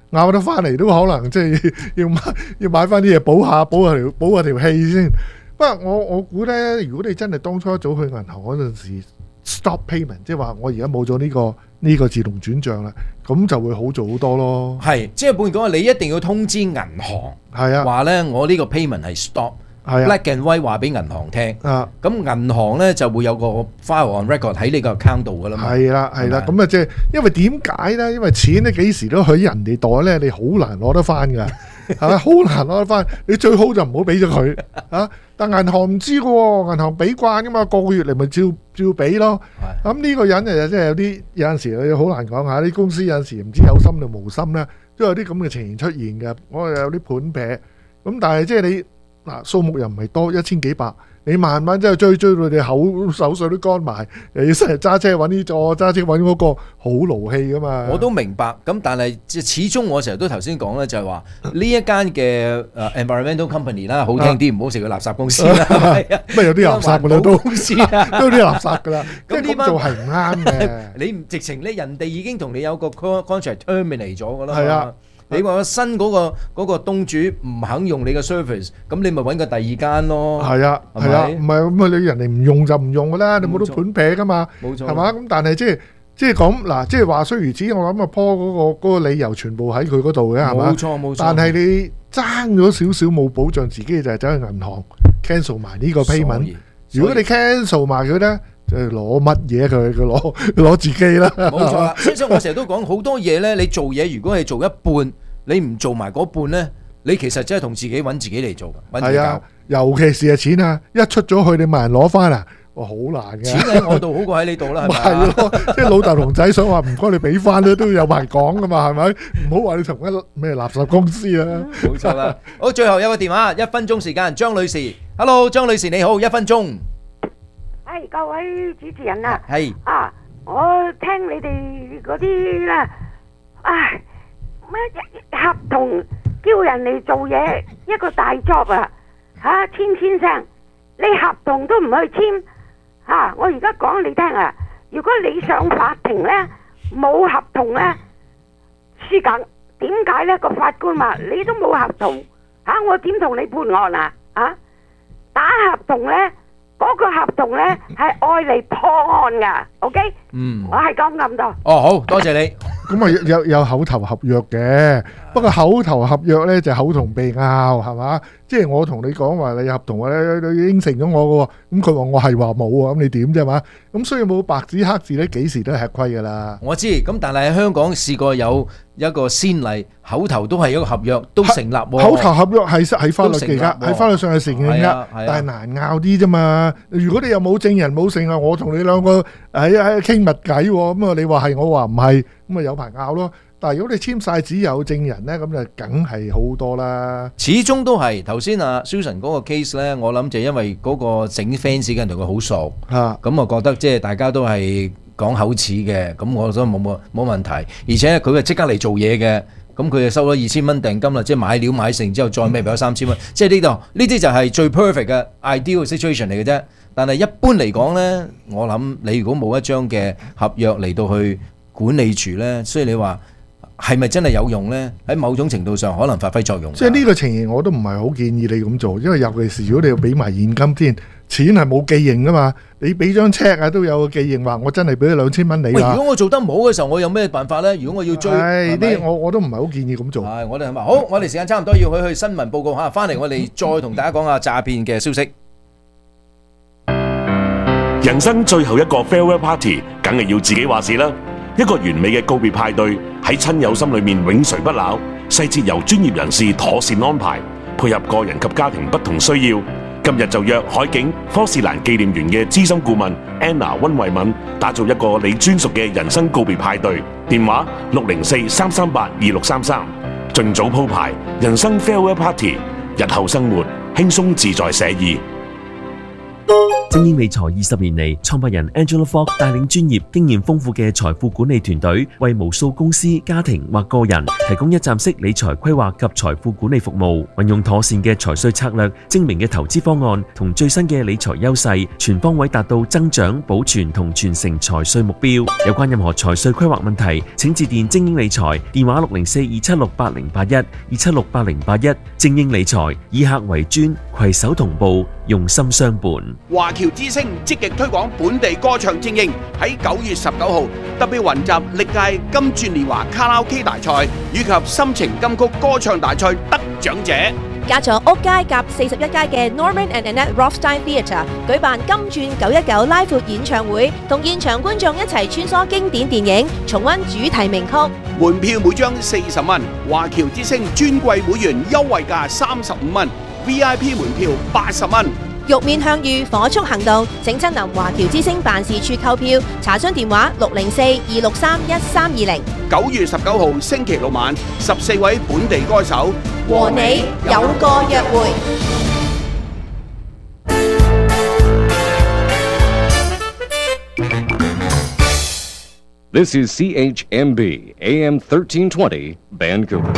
拗得翻嚟都可能即係要買要買翻啲嘢補下補下條補下條氣先。不過我我估咧，如果你真係當初一早去銀行嗰陣時 stop payment， 即係話我而家冇咗呢個呢、這個自動轉帳啦，咁就會好做好多咯。 係，即係換句講，你一定要通知銀行， 係啊， 話咧我呢個 payment 係 stop。 係啊 black and white 話俾銀行聽， 啊， 咁銀行咧就會有個 file on record 喺你個 account 度噶啦嘛。 係啦，係啦，咁啊即係因為點解咧？因為錢咧幾時都喺人哋袋咧，你好難攞得翻㗎，係咪？好難攞得翻，你最好就唔好俾咗佢啊！但銀行唔知㗎喎，銀行俾慣㗎嘛，個個月嚟咪照照俾咯。咁呢個人誒，即係有啲有陣時好難講下，啲公司有陣時唔知有心定無心咧，都有啲咁嘅情形出現嘅。我有啲盤劈，咁但係即係你。嗱，數目又唔係多，一千幾百，你慢慢真係追追到你口手水都乾埋，又要成日揸車揾呢座，揸車揾嗰個，好勞氣噶嘛。 我都明白，咁但係始終我成日都頭先講咧，就係話呢一間嘅誒 environmental company 啦，好聽啲，唔好食個垃圾公司啦，係啊， 乜有啲垃圾噶啦都， 公司啊， 都有啲垃圾噶啦， 咁呢班做係唔啱嘅。 你唔直情咧，人哋已經同你有個 contract terminate 咗噶啦嘛。 係啊。 你話新嗰個嗰個東主唔肯用你嘅 service，咁你咪揾個第二間咯。 係啊，係啊，唔係咁啊！你人哋唔用就唔用噶啦，你冇得盤劈噶嘛。 冇錯， 係嘛？咁但係即係即係咁嗱，即係話雖如此，我諗阿 Paul 嗰個嗰個理由全部喺佢嗰度嘅，係嘛？ 冇錯冇錯。 但係你爭咗少少冇保障自己，就係走去銀行 cancel 埋呢個 payment。如果你 cancel 埋佢咧，就攞乜嘢佢？佢攞攞自己啦。 冇錯啦，所以我成日都講好多嘢咧。你做嘢如果係做一半，你唔做埋嗰半咧，你其實真係同自己揾自己嚟做，揾自己搞。尤其是係錢啊，一出咗去你問人攞翻啊，哇好難嘅。 錢喺我度好過喺你度啦，係咪？ 係咯，即係老豆同仔想話唔該你俾翻咧，都有埋講噶嘛，係咪？唔好話你同一咩垃圾公司啊。 冇錯啦。好，最後有個電話，一分鐘時間，張女士 ，Hello， 張女士你好，一分鐘。 係各位主持人啊， 係啊，我聽你哋嗰啲啦，唉。乜合同叫人嚟做嘢，一個大 job 啊，吓簽先生，你合同都唔去簽，吓、啊、我而家講你聽啊，如果你上法庭呢，冇合同呢，輸緊，點解呢？個法官話你都冇合同，吓、啊、我點同你判案啊？啊，打合同呢，嗰、那個合同呢係愛嚟破案噶 ，OK？嗯，我係講咁多。 哦，好多謝你。 咁啊有有口頭合約嘅，不過口頭合約咧就口同鼻拗係嘛？即係我同你講話你合同咧，你應承咗我嘅喎，咁佢話我係話冇喎，咁你點啫嘛？咁所以冇白紙黑字咧，幾時都係吃虧㗎啦。 我知，咁但係喺香港試過有一個先例，口頭都係一個合約都成立喎。 口頭合約係係法律嚟㗎，喺法律上係承認㗎，但係難拗啲啫嘛。如果你又冇證人冇證啊，我同你兩個喺喺傾密偈喎，咁啊你話係我話唔係，咁啊有排拗咯。但係如果你簽晒紙有證人咧，咁就梗係好多啦。 始終都係頭先啊 Susan 嗰個 case 咧，我諗就因為嗰個整 fans 嘅人同佢好熟，咁我覺得即係大家都係講口齒嘅，咁我覺得冇冇冇問題。而且佢係即刻嚟做嘢嘅，咁佢就收咗二千蚊訂金啦，即係買料買成之後再咩俾咗三千蚊，即係呢度呢啲就係最 perfect 嘅 ideal situation 嚟嘅啫。但係一般嚟講咧，我諗你如果冇一張嘅合約嚟到去管理住咧，所以你話。係咪真係有用呢？喺某種程度上可能發揮作用。 即係呢個情形我都唔係好建議你咁做，因為尤其是如果你要俾埋現金添，錢係冇記認噶嘛，你俾張 check 啊都有個記認話我真係俾咗兩千蚊你。喂， 如果我做得唔好嘅時候，我有咩辦法呢？如果我要追， 係呢，我我都唔係好建議咁做。 係我哋係咪好？我哋時間差唔多要去去新聞報告嚇，翻嚟我哋再同大家講下詐騙嘅消息。 人生最後一個 farewell party，梗係要自己話事啦。一個完美嘅告別派對喺親友心裏面永垂不朽，細節由專業人士妥善安排，配合個人及家庭不同需要。今日就約海景科士蘭紀念園嘅資深顧問 Anna 温慧敏，打造一個你專屬嘅人生告別派對。電話六零四三三八二六三三，盡早鋪排人生 farewell party，日後生活輕鬆自在寫意。 精英理財二十年嚟，創辦人 Angela Fogg 帶領專業、經驗豐富嘅財富管理團隊，為無數公司、家庭或個人提供一站式理財規劃及財富管理服務。運用妥善嘅財稅策略、精明嘅投資方案同最新嘅理財優勢，全方位達到增長、保存同傳承財稅目標。有關任何財稅規劃問題，請致電精英理財，電話六零四二七六八零八一二七六八零八一。精英理財以客為尊，攜手同步，用心相伴。 華僑之星積極推廣本地歌唱精英，喺九月十九號特別雲集歷屆金鑽年華卡拉 OK 大賽以及心情金曲歌唱大賽得獎者。 加咗屋街夾四十一街嘅 Norman and Annette Rothstein Theatre 舉辦金鑽九一九拉闊演唱會，同現場觀眾一齊穿梭經典電影，重溫主題名曲。 門票每張四十蚊，華僑之星尊貴會員優惠價三十五蚊 ，V I P 門票八十蚊。 玉面向遇，火速行動，請親臨華僑之星辦事處購票，查詢電話六零四二六三一三二零。 九月十九號星期六晚，十四位本地歌手和你有個約會。 This is C H M B A M thirteen twenty Vancouver.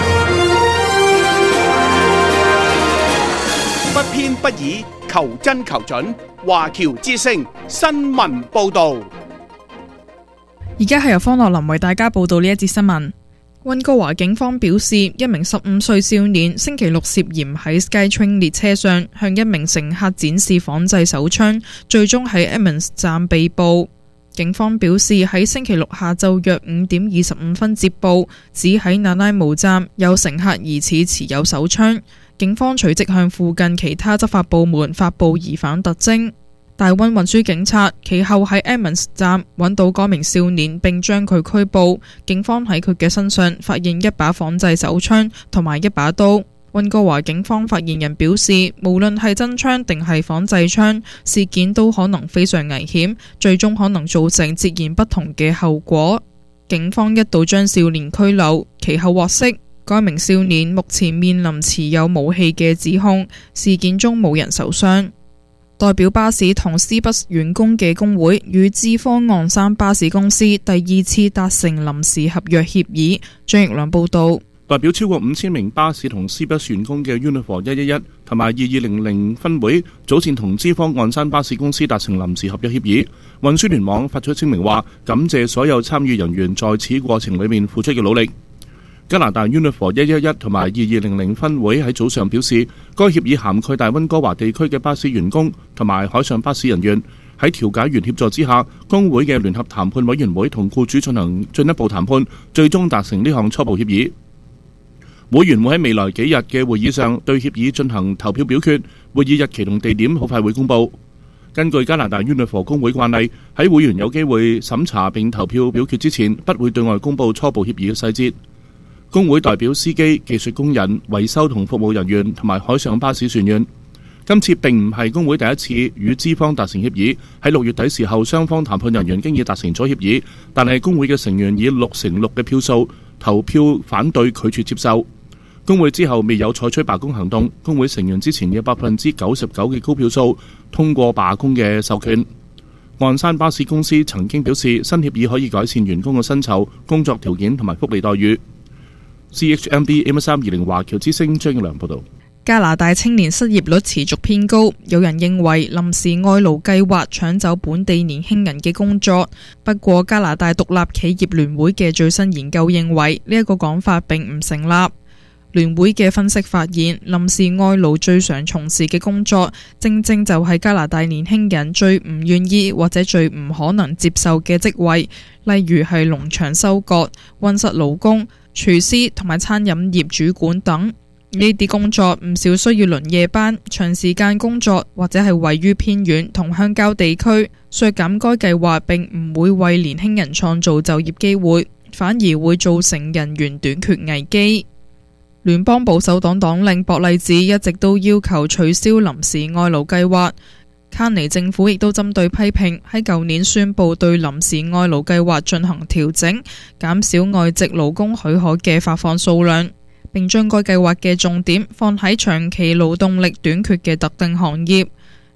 不偏不倚，求真求準。華僑之聲新聞報導。 而家係由方樂林為大家報道呢一節新聞。溫哥華警方表示，一名十五歲少年星期六涉嫌喺 SkyTrain 列車上向一名乘客展示仿製手槍，最終喺 Edmonds 站被捕。警方表示，喺星期六下晝約五點二十五分接報，指喺那拉姆站有乘客疑似持有手槍。警方隨即向附近其他執法部門發布疑犯特徵。大溫運輸警察其後喺 Edmonds 站揾到該名少年，並將佢拘捕。警方喺佢嘅身上發現一把仿製手槍同埋一把刀。溫哥華警方發言人表示，無論係真槍定係仿製槍，事件都可能非常危險，最終可能造成截然不同嘅後果。警方一度將少年拘留，其後獲釋。該名少年目前面臨持有武器嘅指控，事件中冇人受傷。代表巴士同 C-Bus 員工嘅工會與資科岸山巴士公司第二次達成臨時合約協議。張奕良報道。 代表超過五千名巴士同 C-Bus 員工嘅 Unifor 一一一同埋二二零零分會早前同資科岸山巴士公司達成臨時合約協議。運輸聯網發出聲明話，感謝所有參與人員在此過程裏面付出嘅努力。加拿大 Unifor 一一一同埋二二零零分會喺早上表示，該協議涵蓋大溫哥華地區嘅巴士員工同埋海上巴士人員。喺調解員協助之下，工會嘅聯合談判委員會同僱主進行進一步談判，最終達成呢項初步協議。會員會喺未來幾日嘅會議上對協議進行投票表決，會議日期同地點好快會公佈。根據加拿大 Unifor 工會慣例，喺會員有機會審查並投票表決之前，不會對外公佈初步協議嘅細節。工會代表司機、技術工人、維修同服務人員同埋海上巴士船員。今次並唔係工會第一次與資方達成協議，喺六月底時候，雙方談判人員經已達成咗協議，但係工會嘅成員以六成六嘅票數投票反對，拒絕接受。工會之後未有採取罷工行動，工會成員之前有百分之九十九嘅高票數通過罷工嘅授權。岸山巴士公司曾經表示，新協議可以改善員工嘅薪酬、工作條件同埋福利待遇。C H M B M 三二零華僑之聲張耀良報道。 加拿大青年失業率持續偏高，有人認為臨時外勞計劃搶走本地年輕人嘅工作。不過加拿大獨立企業聯會嘅最新研究認為呢一個講法並唔成立。聯會嘅分析發現，臨時外勞最常從事嘅工作，正正就係加拿大年輕人最唔願意或者最唔可能接受嘅職位，例如係農場收割、溫室勞工、廚師同埋餐飲業主管等。呢啲工作唔少需要輪夜班、長時間工作，或者係位於偏遠同鄉郊地區。削減該計劃並唔會為年輕人創造就業機會，反而會造成人員短缺危機。聯邦保守黨黨領博勵治一直都要求取消臨時外勞計劃。卡尼政府亦都針對批評，喺舊年宣布對臨時外勞計劃進行調整，減少外籍勞工許可嘅發放數量，並將該計劃嘅重點放喺長期勞動力短缺嘅特定行業。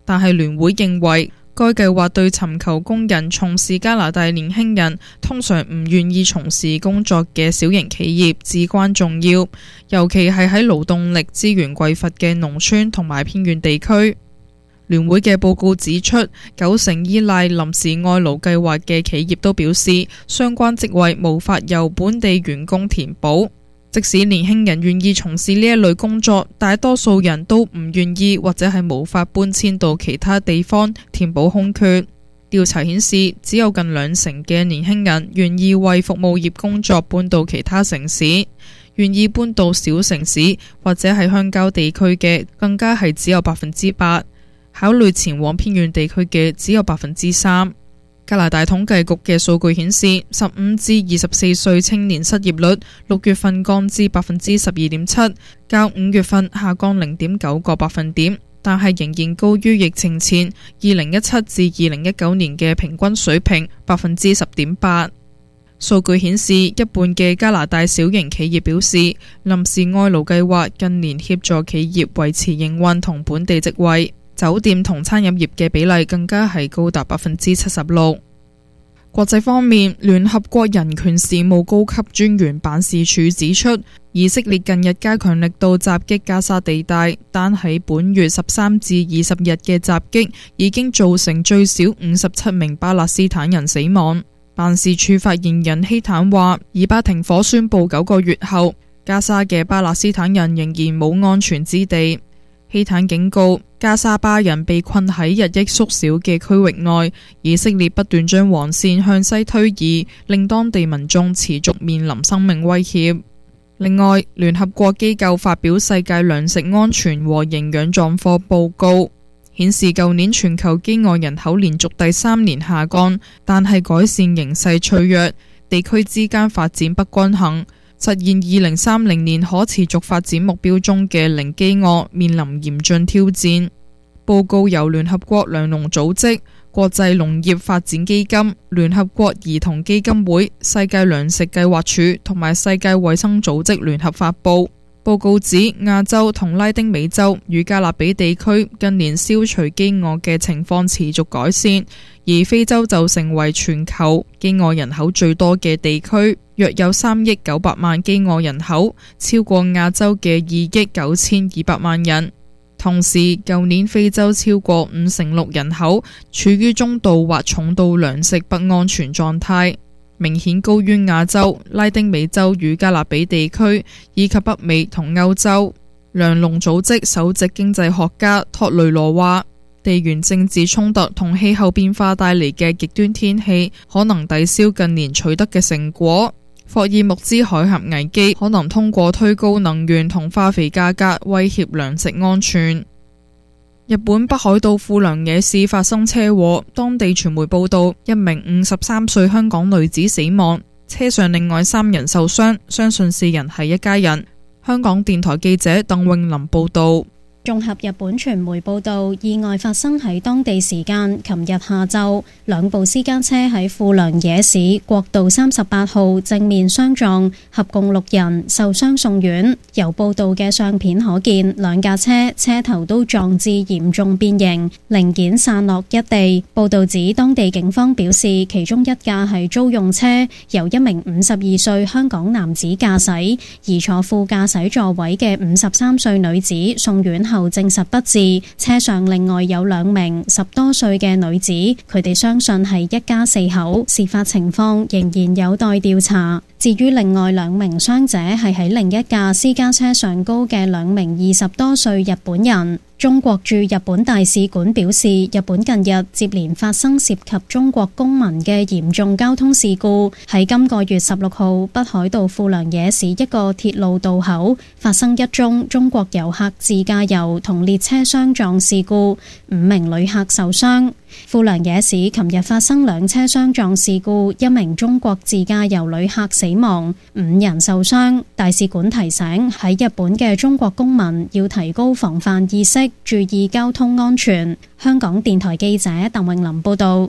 但係聯會認為該計劃對尋求工人從事加拿大年輕人通常唔願意從事工作嘅小型企業至關重要，尤其係喺勞動力資源匱乏嘅農村同埋偏遠地區。聯會嘅報告指出，九成依賴臨時外勞計劃嘅企業都表示，相關職位無法由本地員工填補。即使年輕人願意從事呢一類工作，大多數人都唔願意或者係無法搬遷到其他地方填補空缺。調查顯示，只有近兩成嘅年輕人願意為服務業工作搬到其他城市，願意搬到小城市或者係鄉郊地區嘅更加係只有百分之八，考慮前往偏遠地區嘅只有百分之三。加拿大統計局嘅數據顯示，十五至二十四歲青年失業率六月份降至百分之十二點七，較五月份下降零點九個百分點，但係仍然高於疫情前二零一七至二零一九年嘅平均水平百分之十點八。數據顯示，一半嘅加拿大小型企業表示，臨時外勞計劃近年協助企業維持營運同本地職位。酒店同餐飲業嘅比例更加係高達百分之七十六。國際方面，聯合國人權事務高級專員辦事處指出，以色列近日加強力度襲擊加沙地帶，單喺本月十三至二十日嘅襲擊已經造成最少五十七名巴勒斯坦人死亡。辦事處發言人希坦話，以巴停火宣布九個月後，加沙嘅巴勒斯坦人仍然冇安全之地。希坦警告，加沙巴人被困喺日益縮小嘅區域內，以色列不斷將黃線向西推移，令當地民眾持續面臨生命威脅。另外，聯合國機構發表世界糧食安全和營養狀況報告，顯示舊年全球飢餓人口連續第三年下降，但係改善形勢脆弱，地區之間發展不均衡，實現二零三零年可持續發展目標中嘅零飢餓面臨嚴峻挑戰。報告由聯合國糧農組織、國際農業發展基金、聯合國兒童基金會、世界糧食計劃署同埋世界衛生組織聯合發佈。報告指亞洲同拉丁美洲與加勒比地區近年消除飢餓嘅情況持續改善，而非洲就成為全球飢餓人口最多嘅地區，約有三億九百萬飢餓人口，超過亞洲嘅二億九千二百萬人。同時，舊年非洲超過五成六人口處於中度或重度糧食不安全狀態，明顯高於亞洲、拉丁美洲與加勒比地區以及北美同歐洲。糧農組織首席經濟學家托雷羅話，地緣政治衝突同氣候變化帶嚟嘅極端天氣可能抵消近年取得嘅成果。霍爾木茲海峽危機可能通過推高能源同化肥價格威脅糧食安全。日本北海道富良野市發生車禍，當地傳媒報道一名五十三歲香港女子死亡，車上另外三人受傷，相信四人係一家人。香港電台記者鄧詠琳報道。 綜合日本傳媒報道，意外發生喺當地時間琴日下晝，兩部私家車喺富良野市國道三十八號正面相撞，合共六人受傷送院。由報道嘅相片可見，兩架車車頭都撞至嚴重變形，零件散落一地。報道指，當地警方表示，其中一架係租用車，由一名五十二歲香港男子駕駛，而坐副駕駛座位嘅五十三歲女子送院後證實不治，車上另外有兩名十多歲嘅女子，佢哋相信係一家四口，事發情況仍然有待調查。至於另外兩名傷者係喺另一架私家車上高嘅兩名二十多歲日本人。中國駐日本大使館表示，日本近日接連發生涉及中國公民嘅嚴重交通事故。喺今個月十六號，北海道富良野市一個鐵路道口發生一宗中國遊客自駕遊同列車相撞事故，五名旅客受傷。富良野市琴日發生兩車相撞事故，一名中國自駕遊旅客死亡，五人受傷。大使館提醒喺日本嘅中國公民要提高防範意識，注意交通安全。香港電台記者鄧詠琳報道。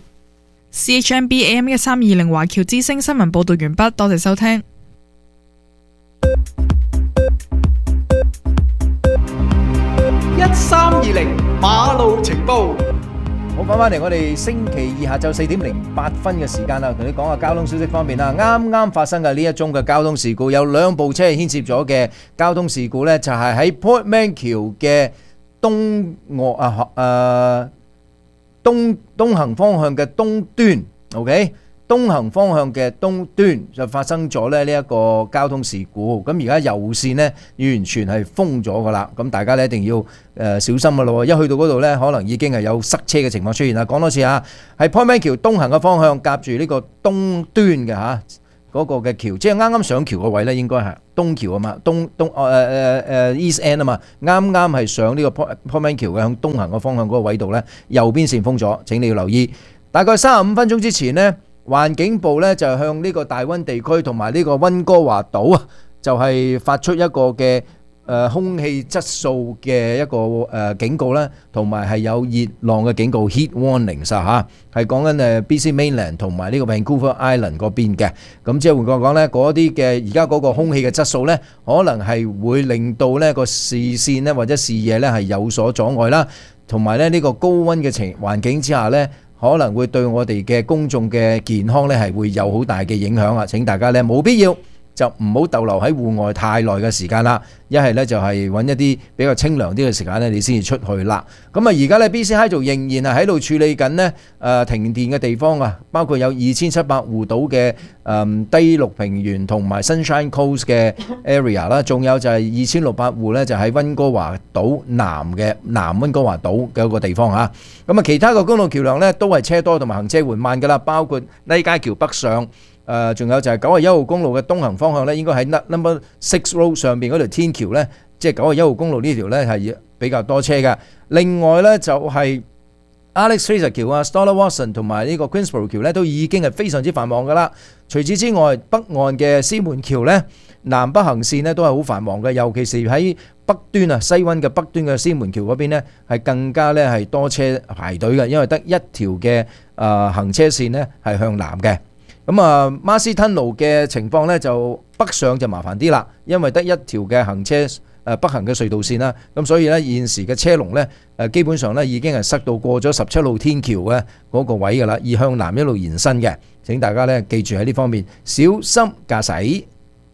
C H M B A M 一三二零華僑之聲新聞報道完畢，多謝收聽。 一三二零馬路情報。 好，翻翻嚟我哋星期二下晝四點零八分嘅時間啦，同你講下交通消息方面啦。啱啱發生嘅呢一宗嘅交通事故，有兩部車牽涉咗嘅交通事故呢，就係喺 Portman 橋嘅東岸啊誒東東行方向嘅東端 ，OK。東行方向嘅東端就發生咗咧呢一個交通事故，咁而家右線呢完全係封咗噶啦，咁大家咧一定要誒、呃、小心噶咯，一去到嗰度呢，可能已經係有塞車嘅情況出現啦。講多次嚇，係 Portman 橋東行嘅方向夾住呢個東端嘅嚇嗰個嘅橋，即係啱啱上橋個位呢，應該係東橋啊嘛，東東誒誒誒 East End 啊嘛，啱啱係上呢個 Portman 橋嘅向東行嘅方向嗰個位度呢，右邊線封咗，請你要留意。大概三十五分鐘之前呢，環境部咧就向呢個大溫地區同埋呢個溫哥華島啊，就係發出一個嘅誒空氣質素嘅一個誒警告啦，同埋係有熱浪嘅警告 heat warnings 啊嚇，係講緊誒 B C Mainland 同埋呢個 Vancouver Island 嗰邊嘅。咁即係換句話講咧，嗰啲嘅而家嗰個空氣嘅質素咧，可能係會令到呢個視線咧或者視野咧係有所阻礙啦，同埋咧呢個高溫嘅情環境之下咧，可能會對我哋嘅公眾嘅健康咧係會有好大嘅影響啊！請大家咧冇必要就唔好逗留喺戶外太耐嘅時間啦，一係咧就係揾一啲比較清涼啲嘅時間咧，你先至出去啦。咁啊，而家咧 B C Hydro 仍然係喺度處理緊呢誒停電嘅地方啊，包括有二千七百戶島嘅誒低陸平原同埋 Sunshine Coast 嘅 area 啦，仲有就係二千六百戶咧就喺溫哥華島南嘅南溫哥華島嘅一個地方嚇。咁啊，其他嘅公路橋梁咧都係車多同埋行車緩慢㗎啦，包括麗街橋北上。誒，仲有就係九十一號公路嘅東行方向咧，應該喺 Number Six Road 上邊嗰條天橋咧，即係九十一號公路呢條咧係比較多車嘅。另外咧就係 Alex Fraser 橋啊、Stoller Watson 同埋呢個 Queensborough 橋咧，都已經係非常之繁忙噶啦。除此之外，北岸嘅獅門橋咧，南北行線咧都係好繁忙嘅，尤其是喺北端啊，西灣嘅北端嘅獅門橋嗰邊咧，係更加咧係多車排隊嘅，因為得一條嘅誒行車線咧係向南嘅。咁啊，馬斯吞路嘅情況咧就北上就麻煩啲啦，因為得一條嘅行車誒北行嘅隧道線啦，咁所以咧現時嘅車龍咧誒基本上咧已經係塞到過咗十七號天橋嘅嗰個位㗎啦，而向南一路延伸嘅。請大家咧記住喺呢方面小心駕駛。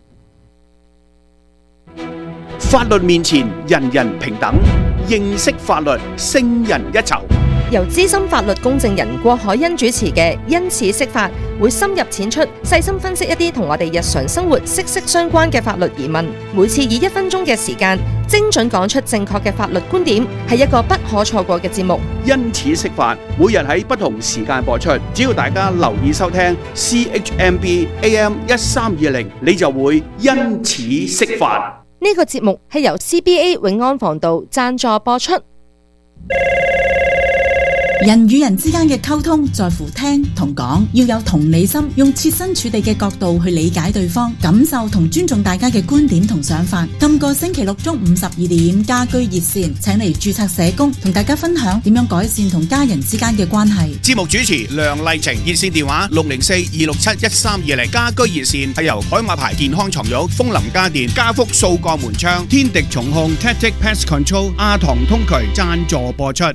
法律面前人人平等，認識法律勝人一籌。 由資深法律公證人郭海欣主持嘅因此釋法，會深入淺出，細心分析一啲同我哋日常生活息息相關嘅法律疑問。每次以一分鐘嘅時間，精準講出正確嘅法律觀點，係一個不可錯過嘅節目。 因此釋法，每日喺不同時間播出，只要大家留意收聽 C H M B A M 一三二零，你就會因此釋法。 呢個節目係由 C B A 永安防道贊助播出。 人與人之間嘅溝通在乎聽同講，要有同理心，用設身處地嘅角度去理解對方，感受同尊重大家嘅觀點同想法。今個星期六中午十二點，家居熱線請嚟註冊社工同大家分享點樣改善同家人之間嘅關係。 節目主持梁麗晴，熱線電話六零四二六七一三二零。家居熱線係由海馬牌健康床褥、楓林家電、家福掃過門窗、天敵重控、Tactic Pest Control、亞堂通渠贊助播出。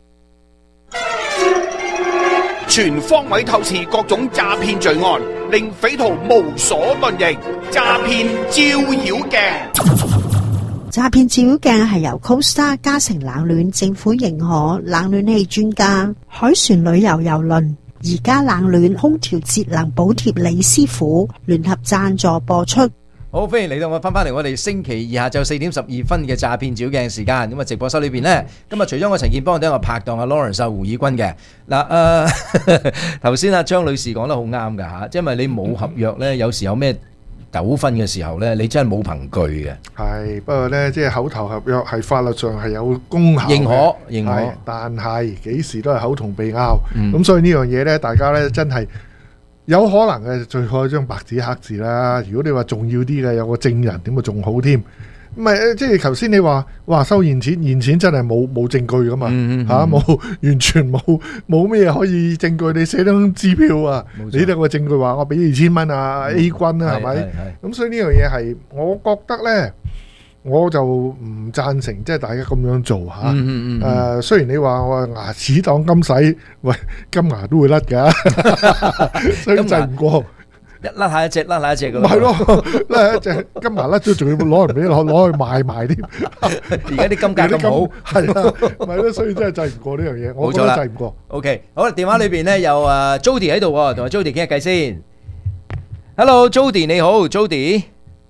全方位透視各種詐騙罪案，令匪徒無所遁形。詐騙照妖鏡， 詐騙照妖鏡係由 Costa 嘉誠冷暖政府認可冷暖氣專家海船旅遊郵輪而家冷暖空調節能補貼李師傅聯合贊助播出。 好，歡迎嚟到我翻翻嚟我哋星期二下晝四點十二分嘅詐騙照鏡時間。咁啊，直播室裏邊呢，今日除咗我陳健邦，都有我拍檔阿 Lawrence 胡以軍嘅。嗱，誒頭先阿張女士講得好啱㗎嚇，因為你冇合約呢，有時有咩糾紛嘅時候呢，你真係冇憑據嘅。 係，不過呢，即係口頭合約係法律上係有功效嘅， 認可認可， 但係幾時都係口同鼻拗。咁、 嗯、 所以呢樣嘢呢，大家呢真係。有可能嘅，最好一張白紙黑字啦。如果你話重要啲嘅，有個證人點會仲好添？唔係即係頭先你話哇收現錢，現錢真係冇冇證據噶嘛嚇，冇完全冇冇咩可以證據。你寫張支票啊，你得個證據話我俾二千蚊啊 A 君啊，係咪？咁所以呢樣嘢係我覺得呢， 我就唔贊成即係大家咁樣做嚇。 嗯嗯嗯誒，雖然你話我牙齒當金使，喂金牙都會甩㗎，所以制唔過。 一甩下一隻，甩下一隻咁。 咪係咯，甩一隻金牙甩咗，仲要攞嚟俾攞攞去賣埋添。 而家啲金價咁好， 係啦，咪咯，所以真係制唔過呢樣嘢，我覺得制唔過。 OK，好啦，電話裏邊咧有誒 Jody 喺度喎，同埋 Jody 傾下偈先。Hello，Jody 你好 ，Jody。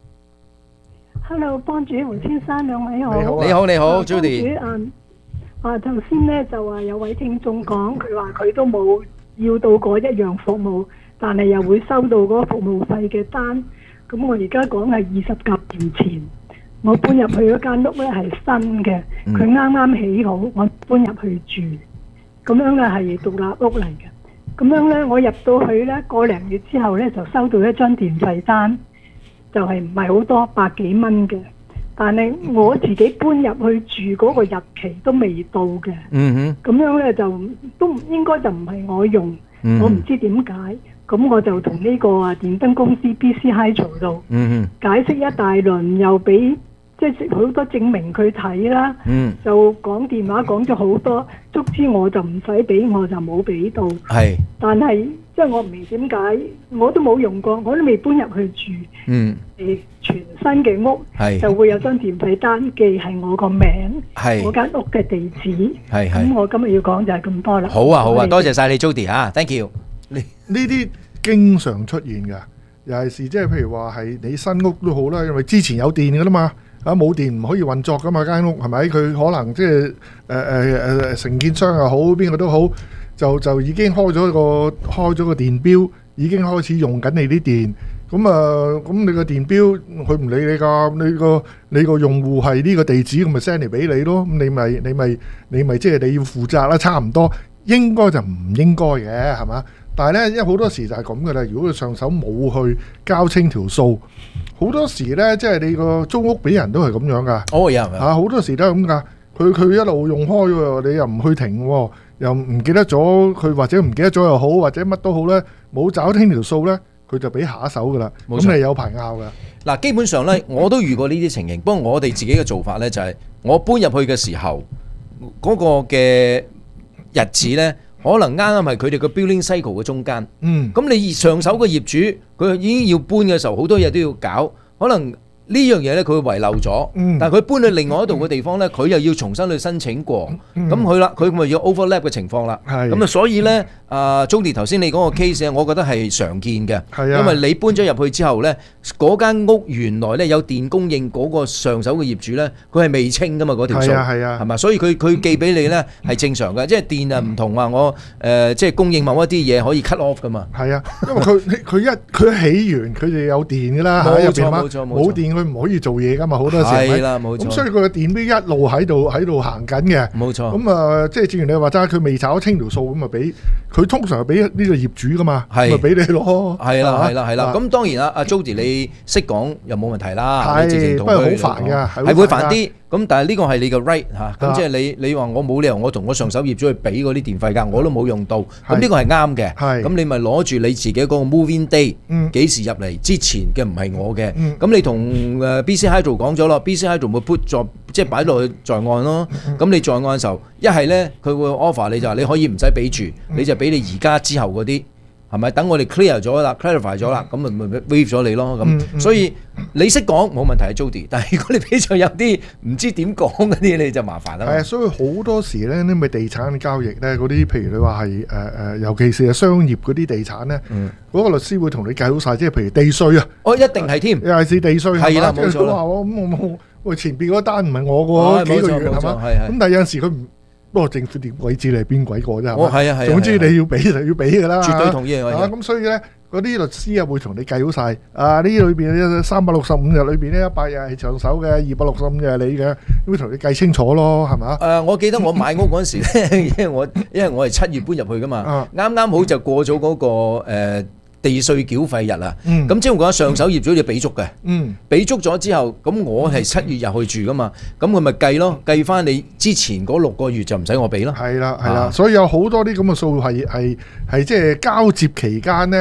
Hello， 幫主胡先生兩位好。 你好，你好，你好 ，Jody。嗯，啊頭先咧就話有位聽眾講，佢話佢都冇要到嗰一樣服務。但係又會收到嗰個服務費嘅單，咁我而家講係二十九年前，我搬入去嗰間屋咧係新嘅，佢啱啱起好，我搬入去住，咁樣咧係獨立屋嚟嘅，咁樣咧我入到去咧個零月之後咧就收到一張電費單，就係唔係好多百幾蚊嘅，但係我自己搬入去住嗰個日期都未到嘅， 嗯哼，咁樣咧就都應該就唔係我用， 嗯、 我唔知點解。咁我就同呢個啊電燈公司 B C Hydro 度解釋一大輪，又俾即係好多證明佢睇啦， 嗯、 就講電話講咗好多，足之我就唔使俾，我就冇俾到。 係， 但係即係我唔明點解，我都冇用過，我都未搬入去住。 嗯， 誒全新嘅屋就會有張電費單記係我個名，係我間屋嘅地址。係係。咁我今日要講就係咁多啦。 好啊好啊，多謝晒你 Jody 嚇 ，thank you。 呢啲經常出現㗎，尤其是即係譬如話係你新屋都好啦，因為之前有電㗎啦嘛，啊冇電唔可以運作㗎嘛間屋係咪？佢可能即係誒誒誒承建商又好，邊個都好，就就已經開咗個開咗個電錶，已經開始用緊你啲電。咁啊咁你個電錶佢唔理你㗎，你個你個用戶係呢個地址，咁咪 send 嚟俾你咯。咁你咪你咪你咪即係你要負責啦，差唔多應該就唔應該嘅係嘛？但係咧，因為好多時就係咁嘅啦。如果佢上手冇去交清條數，好多時咧，即係你個租屋俾人都係咁樣噶。 哦，有係啊，好多時都係咁噶。佢佢一路用開喎，你又唔去停喎，又唔記得咗佢，或者唔記得咗又好，或者乜都好咧，冇找清條數咧，佢就俾下一手噶啦。咁你有排拗噶。 嗱，基本上咧，我都遇過呢啲情形。不過我哋自己嘅做法咧，就係我搬入去嘅時候，嗰個嘅日子咧。可能啱啱係佢哋個 building cycle 嘅中間， 嗯， 咁你上手嘅業主佢已經要搬嘅時候，好多嘢都要搞，可能呢樣嘢咧佢會遺漏咗， 嗯、 但係佢搬去另外一度嘅地方咧，佢又要重新去申請過，咁佢啦，佢咪要 overlap 嘅情況啦，咁啊，所以咧，啊 Jody 頭先你嗰個 case 我覺得係常見嘅，因為你搬咗入去之後咧，嗰間屋原來咧有電供應嗰個上手嘅業主咧，佢係未清噶嘛嗰條數，係嘛，所以佢佢寄俾你咧係正常嘅，即係電啊唔同話我誒即係供應某一啲嘢可以 cut off 噶嘛， 係啊，因為佢佢一佢起完佢就有電噶啦， 冇錯冇錯冇電佢唔可以做嘢噶嘛，好多時係啦冇錯， 咁所以佢個電錶一路喺度喺度行緊嘅， 冇錯， 咁啊即係正如你話齋，佢未找清條數咁啊俾佢通常係俾呢個業主噶嘛，咪俾你咯， 係啦係啦係啦，咁當然啦，阿 Jody 你識講又冇問題啦， 係不過好煩㗎， 係會煩啲。咁但係呢個係你嘅 right 嚇，咁即係你你話我冇理由我同我上手業主去俾嗰啲電費㗎，我都冇用到，咁呢個係啱嘅。咁你咪攞住你自己嗰個 move-in day 幾時入嚟之前嘅唔係我嘅，咁你同誒 B C Hydro 講咗咯 ，B C Hydro 會 put 在即係擺落去在案咯。咁你在案嘅時候，一係咧佢會 offer 你就話你可以唔使俾住，你就俾你而家之後嗰啲。係咪？等我哋 clear 咗啦 ，clarify 咗啦，咁咪咪 waive 咗你咯。咁、嗯嗯、所以你識講冇問題係 Jody，但係如果你比較有啲唔知點講嗰啲，你就麻煩啦。 係啊，所以好多時咧，呢咪地產交易咧，嗰啲譬如你話係誒誒，尤其是係商業嗰啲地產咧，嗰、嗯、個律師會同你計好晒，即係譬如地稅啊， 哦一定係添， 尤其是地稅係啦，冇錯啦。 咁我冇喂前邊嗰單唔係我個幾個月係嘛？咁但係有陣時佢唔。不過政府點鬼知你係邊鬼個啫？ 哦，係啊，係啊。 總之你要俾就要俾㗎啦。 絕對同意啊！ 咁所以咧，嗰啲律師啊會同你計好晒。啊，呢裏邊三百六十五日裏邊呢，一百日係長手嘅，二百六十五日係你嘅，會同你計清楚咯，係嘛？ 誒，我記得我買屋嗰陣時咧，因為我因為我係七月搬入去㗎嘛，啱啱好就過咗嗰個誒地稅繳費日啊，咁即係我覺得上手業主要俾足嘅，俾足咗之後，咁我係七月入去住噶嘛，咁佢咪計咯，計翻你之前嗰六個月就唔使我俾咯。 係啦係啦，所以有好多啲咁嘅數係係係即係交接期間咧，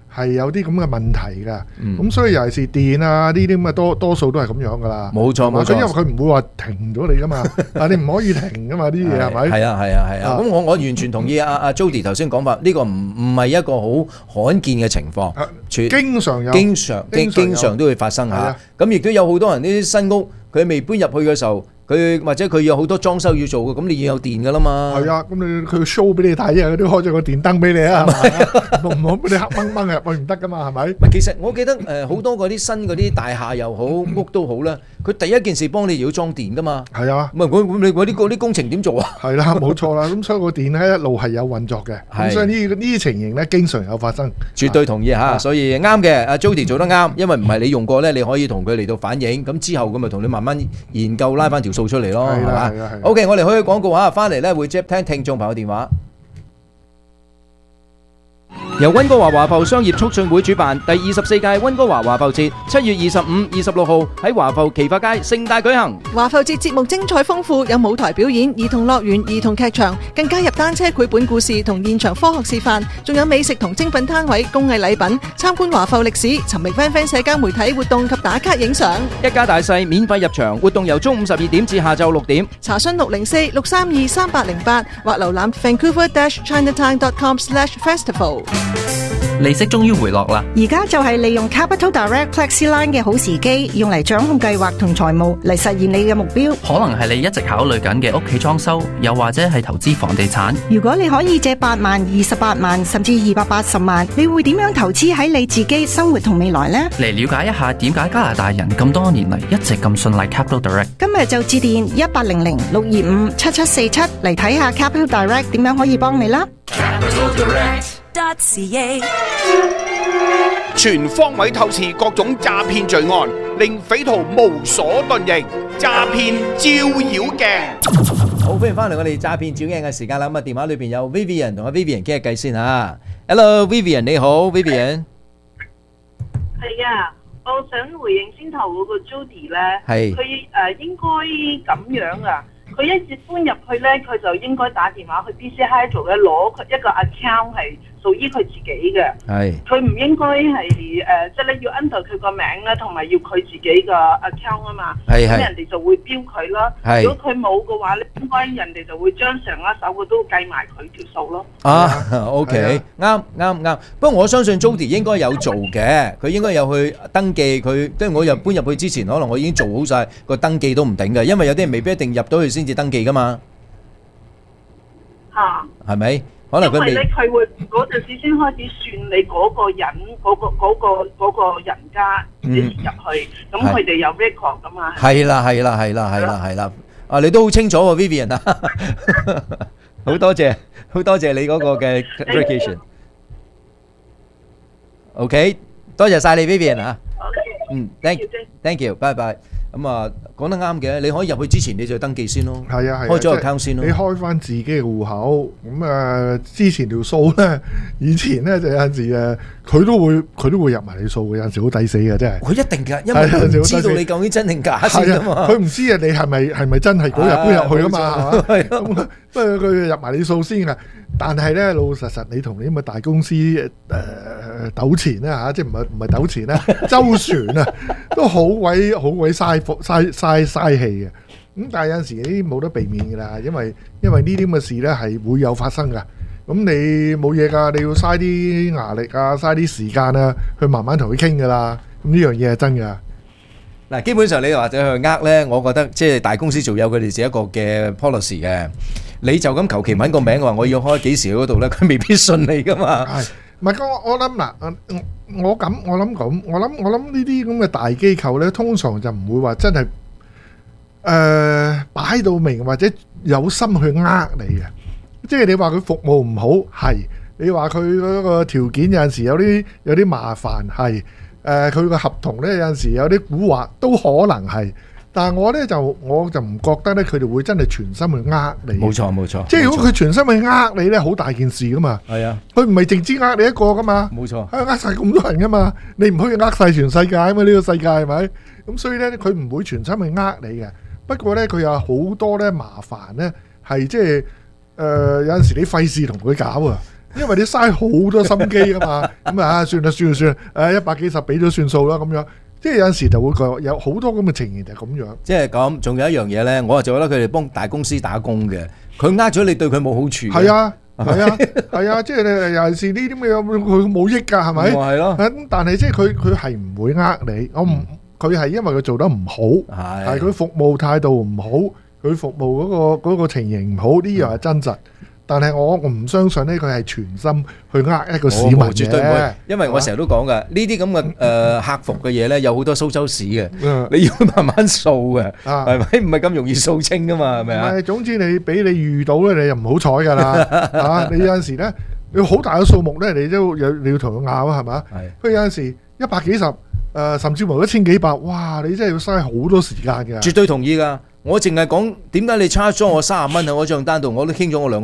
係有啲咁嘅問題㗎。咁、 嗯、 所以尤其是電啊呢啲咁嘅多多數都係咁樣㗎啦。 冇錯冇錯， 因為佢唔會話停咗你㗎嘛，啊你唔可以停㗎嘛，啲嘢係咪？ 係啊係啊係啊。咁我我完全同意阿阿 Jody 頭先講法，呢個唔唔係一個好罕見嘅情況， 經常有， 經常經經常都會發生嚇。咁亦都有好多人呢啲新屋，佢未搬入去嘅時候。佢或者佢有好多裝修要做嘅，咁你要有電噶啦嘛。 係啊，咁你佢 show 俾你睇啊，佢都開咗個電燈俾你啊，係咪？唔好俾你黑掹掹入去唔得噶嘛，係咪？ 其實我記得誒好多嗰啲新嗰啲大廈又好屋都好啦，佢第一件事幫你要裝電噶嘛。 係啊， 唔係我你嗰啲嗰啲工程點做啊？ 係啦，冇錯啦，咁所以個電咧一路係有運作嘅，咁所以呢呢啲情形咧經常有發生。 絕對同意嚇，所以啱嘅，阿 Jody 做得啱，因為唔係你用過咧，你可以同佢嚟到反映，咁之後咁咪同你慢慢研究拉翻條數出嚟咯。係嘛？OK， 我哋開廣告嚇，翻嚟咧會接聽聽眾朋友電話。由溫哥華華埠商業促進會主辦第二十四屆溫哥華華埠節，七月二十五、二十六號喺華埠奇發街盛大舉行。 華埠節節目精彩豐富，有舞台表演、兒童樂園、兒童劇場，更加入單車繪本故事同現場科學示範，仲有美食同精品攤位、工藝禮品，參觀華埠歷史，尋覓 Van Van 社交媒體活動及打卡影相。 一家大細免費入場，活動由中午十二點至下晝六點。 查詢六零四六三二三八零八或瀏覽 Vancouver Chinatown dot com slash festival。 利息終於回落啦！ 而家就係利用 Capital Direct FlexiLine 嘅好時機，用嚟掌控計劃同財務嚟實現你嘅目標。 可能係你一直考慮緊嘅屋企裝修，又或者係投資房地產。 如果你可以借八萬、二十八萬甚至二百八十萬，你會點樣投資喺你自己生活同未來呢？ 嚟了解一下點解加拿大人咁多年嚟一直咁信賴 Capital Direct。 今日就致電一八零零六二五七七四七嚟睇下 Capital Direct 點樣可以幫你啦。 全方位透視各種詐騙罪案，令匪徒無所遁形。詐騙照妖鏡， 好歡迎翻嚟我哋詐騙照鏡嘅時間啦！咁啊電話裏邊有 Vivian 同阿 Vivian 傾下偈先嚇。Hello Vivian 你好 Vivian。 係啊，我想回應先頭嗰個 Jody 咧， 係佢誒應該咁樣啊。佢一接搬入去咧，佢就應該打電話去 B C Hydro 咧攞佢一個 account 係屬於佢自己嘅。係。佢唔應該係誒，即係你要 under 佢個名咧，同埋要佢自己個 account 啊嘛。係係。咁人哋就會標佢啦。係。如果佢冇嘅話咧，應該人哋就會將上一手嘅都計埋佢條數咯。 啊 ，OK，啱啱啱。不過我相信 Jody 應該有做嘅，佢應該有去登記佢。即係我入搬入去之前，可能我已經做好晒個登記都唔定嘅，因為有啲人未必一定入到去先至登記噶嘛。嚇，係咪？可能佢未。因為咧，佢會嗰陣時先開始算你嗰個人嗰個嗰個嗰個人家幾時入去，咁佢哋有 record 噶嘛。係啦係啦係啦係啦係啦，啊你都好清楚喎 Vivian 啊，好多謝好多謝你嗰個嘅 clarification。OK，多謝曬你 Vivian 啊。嗯 ，thank you，thank you，拜拜。咁啊，講得啱嘅，你可以入去之前你就登記先咯。係啊係啊，開咗個 account先咯。你開翻自己嘅戶口，咁啊之前條數咧，以前咧就有陣時誒，佢都會佢都會入埋你數嘅，有陣時好抵死嘅真係。佢一定㗎，因為佢唔知道你究竟真定假先啊嘛。佢唔知啊，你係咪係咪真係嗰日搬入去啊嘛？係嘛？不過佢入埋你數先㗎。但係咧，老老實實你同你咁嘅大公司誒糾纏咧嚇，即係唔係唔係糾纏咧，周旋啊，都好鬼好鬼嘥嘥嘥嘥氣嘅。咁但係有陣時呢啲冇得避免㗎啦，因為因為呢啲咁嘅事咧係會有發生㗎。咁你冇嘢㗎，你要嘥啲牙力啊，嘥啲時間啊，去慢慢同佢傾㗎啦。咁呢樣嘢係真㗎。嗱，基本上你或者去呃咧，我覺得即係大公司做有佢哋自己一個嘅 policy 嘅。你就咁求其揾個名話我要開幾時嗰度咧，佢未必信你噶嘛。係，唔係我我諗嗱，我咁我諗咁，我諗我諗呢啲咁嘅大機構咧，通常就唔會話真係誒擺到明或者有心去呃你嘅。即係你話佢服務唔好，係你話佢嗰個條件有陣時有啲有啲麻煩，係誒佢個合同咧有陣時有啲蠱惑，都可能係。但係我咧就我就唔覺得咧，佢哋會真係全心去呃你。冇錯冇錯。即係如果佢全心去呃你咧，好大件事噶嘛。係啊。佢唔係淨止呃你一個噶嘛。冇錯。係呃晒咁多人噶嘛，你唔可以呃晒全世界啊嘛？呢個世界係咪？咁所以咧，佢唔會全心去呃你嘅。不過咧，佢有好多咧麻煩咧，係即係誒有陣時你費事同佢搞啊。 因為你嘥好多心機噶嘛。咁啊，算啦算啦算啦，誒一百幾十俾咗算數啦咁樣。即係有陣時就會覺有好多咁嘅情形就係咁樣。 即係咁，仲有一樣嘢咧，我就覺得佢哋幫大公司打工嘅，佢呃咗你對佢冇好處。 係啊。係啊，係啊，即係你尤其是呢啲咁嘅，佢冇益㗎，係咪？係咯。咁但係即係佢佢係唔會呃你，我唔佢係因為佢做得唔好，係佢服務態度唔好，佢服務嗰個嗰個情形唔好，呢樣係真實。但係我我唔相信呢，佢係全心去呃一個市民嘅， 絕對唔會。因為我成日都講㗎，呢啲咁嘅誒客服嘅嘢咧，有好多蘇州市嘅，你要慢慢掃嘅，係咪？唔係咁容易掃清㗎嘛，係咪啊？ 係，總之你俾你遇到咧，你又唔好彩㗎啦，嚇！你有陣時咧，你好大嘅數目咧，你都有你要同佢拗啊，係嘛？係。佢有陣時一百幾十誒，甚至乎一千幾百，哇！你真係要嘥好多時間㗎。 絕對同意㗎。我淨係講點解你差咗我三十蚊喺嗰張單度，我都傾咗我兩個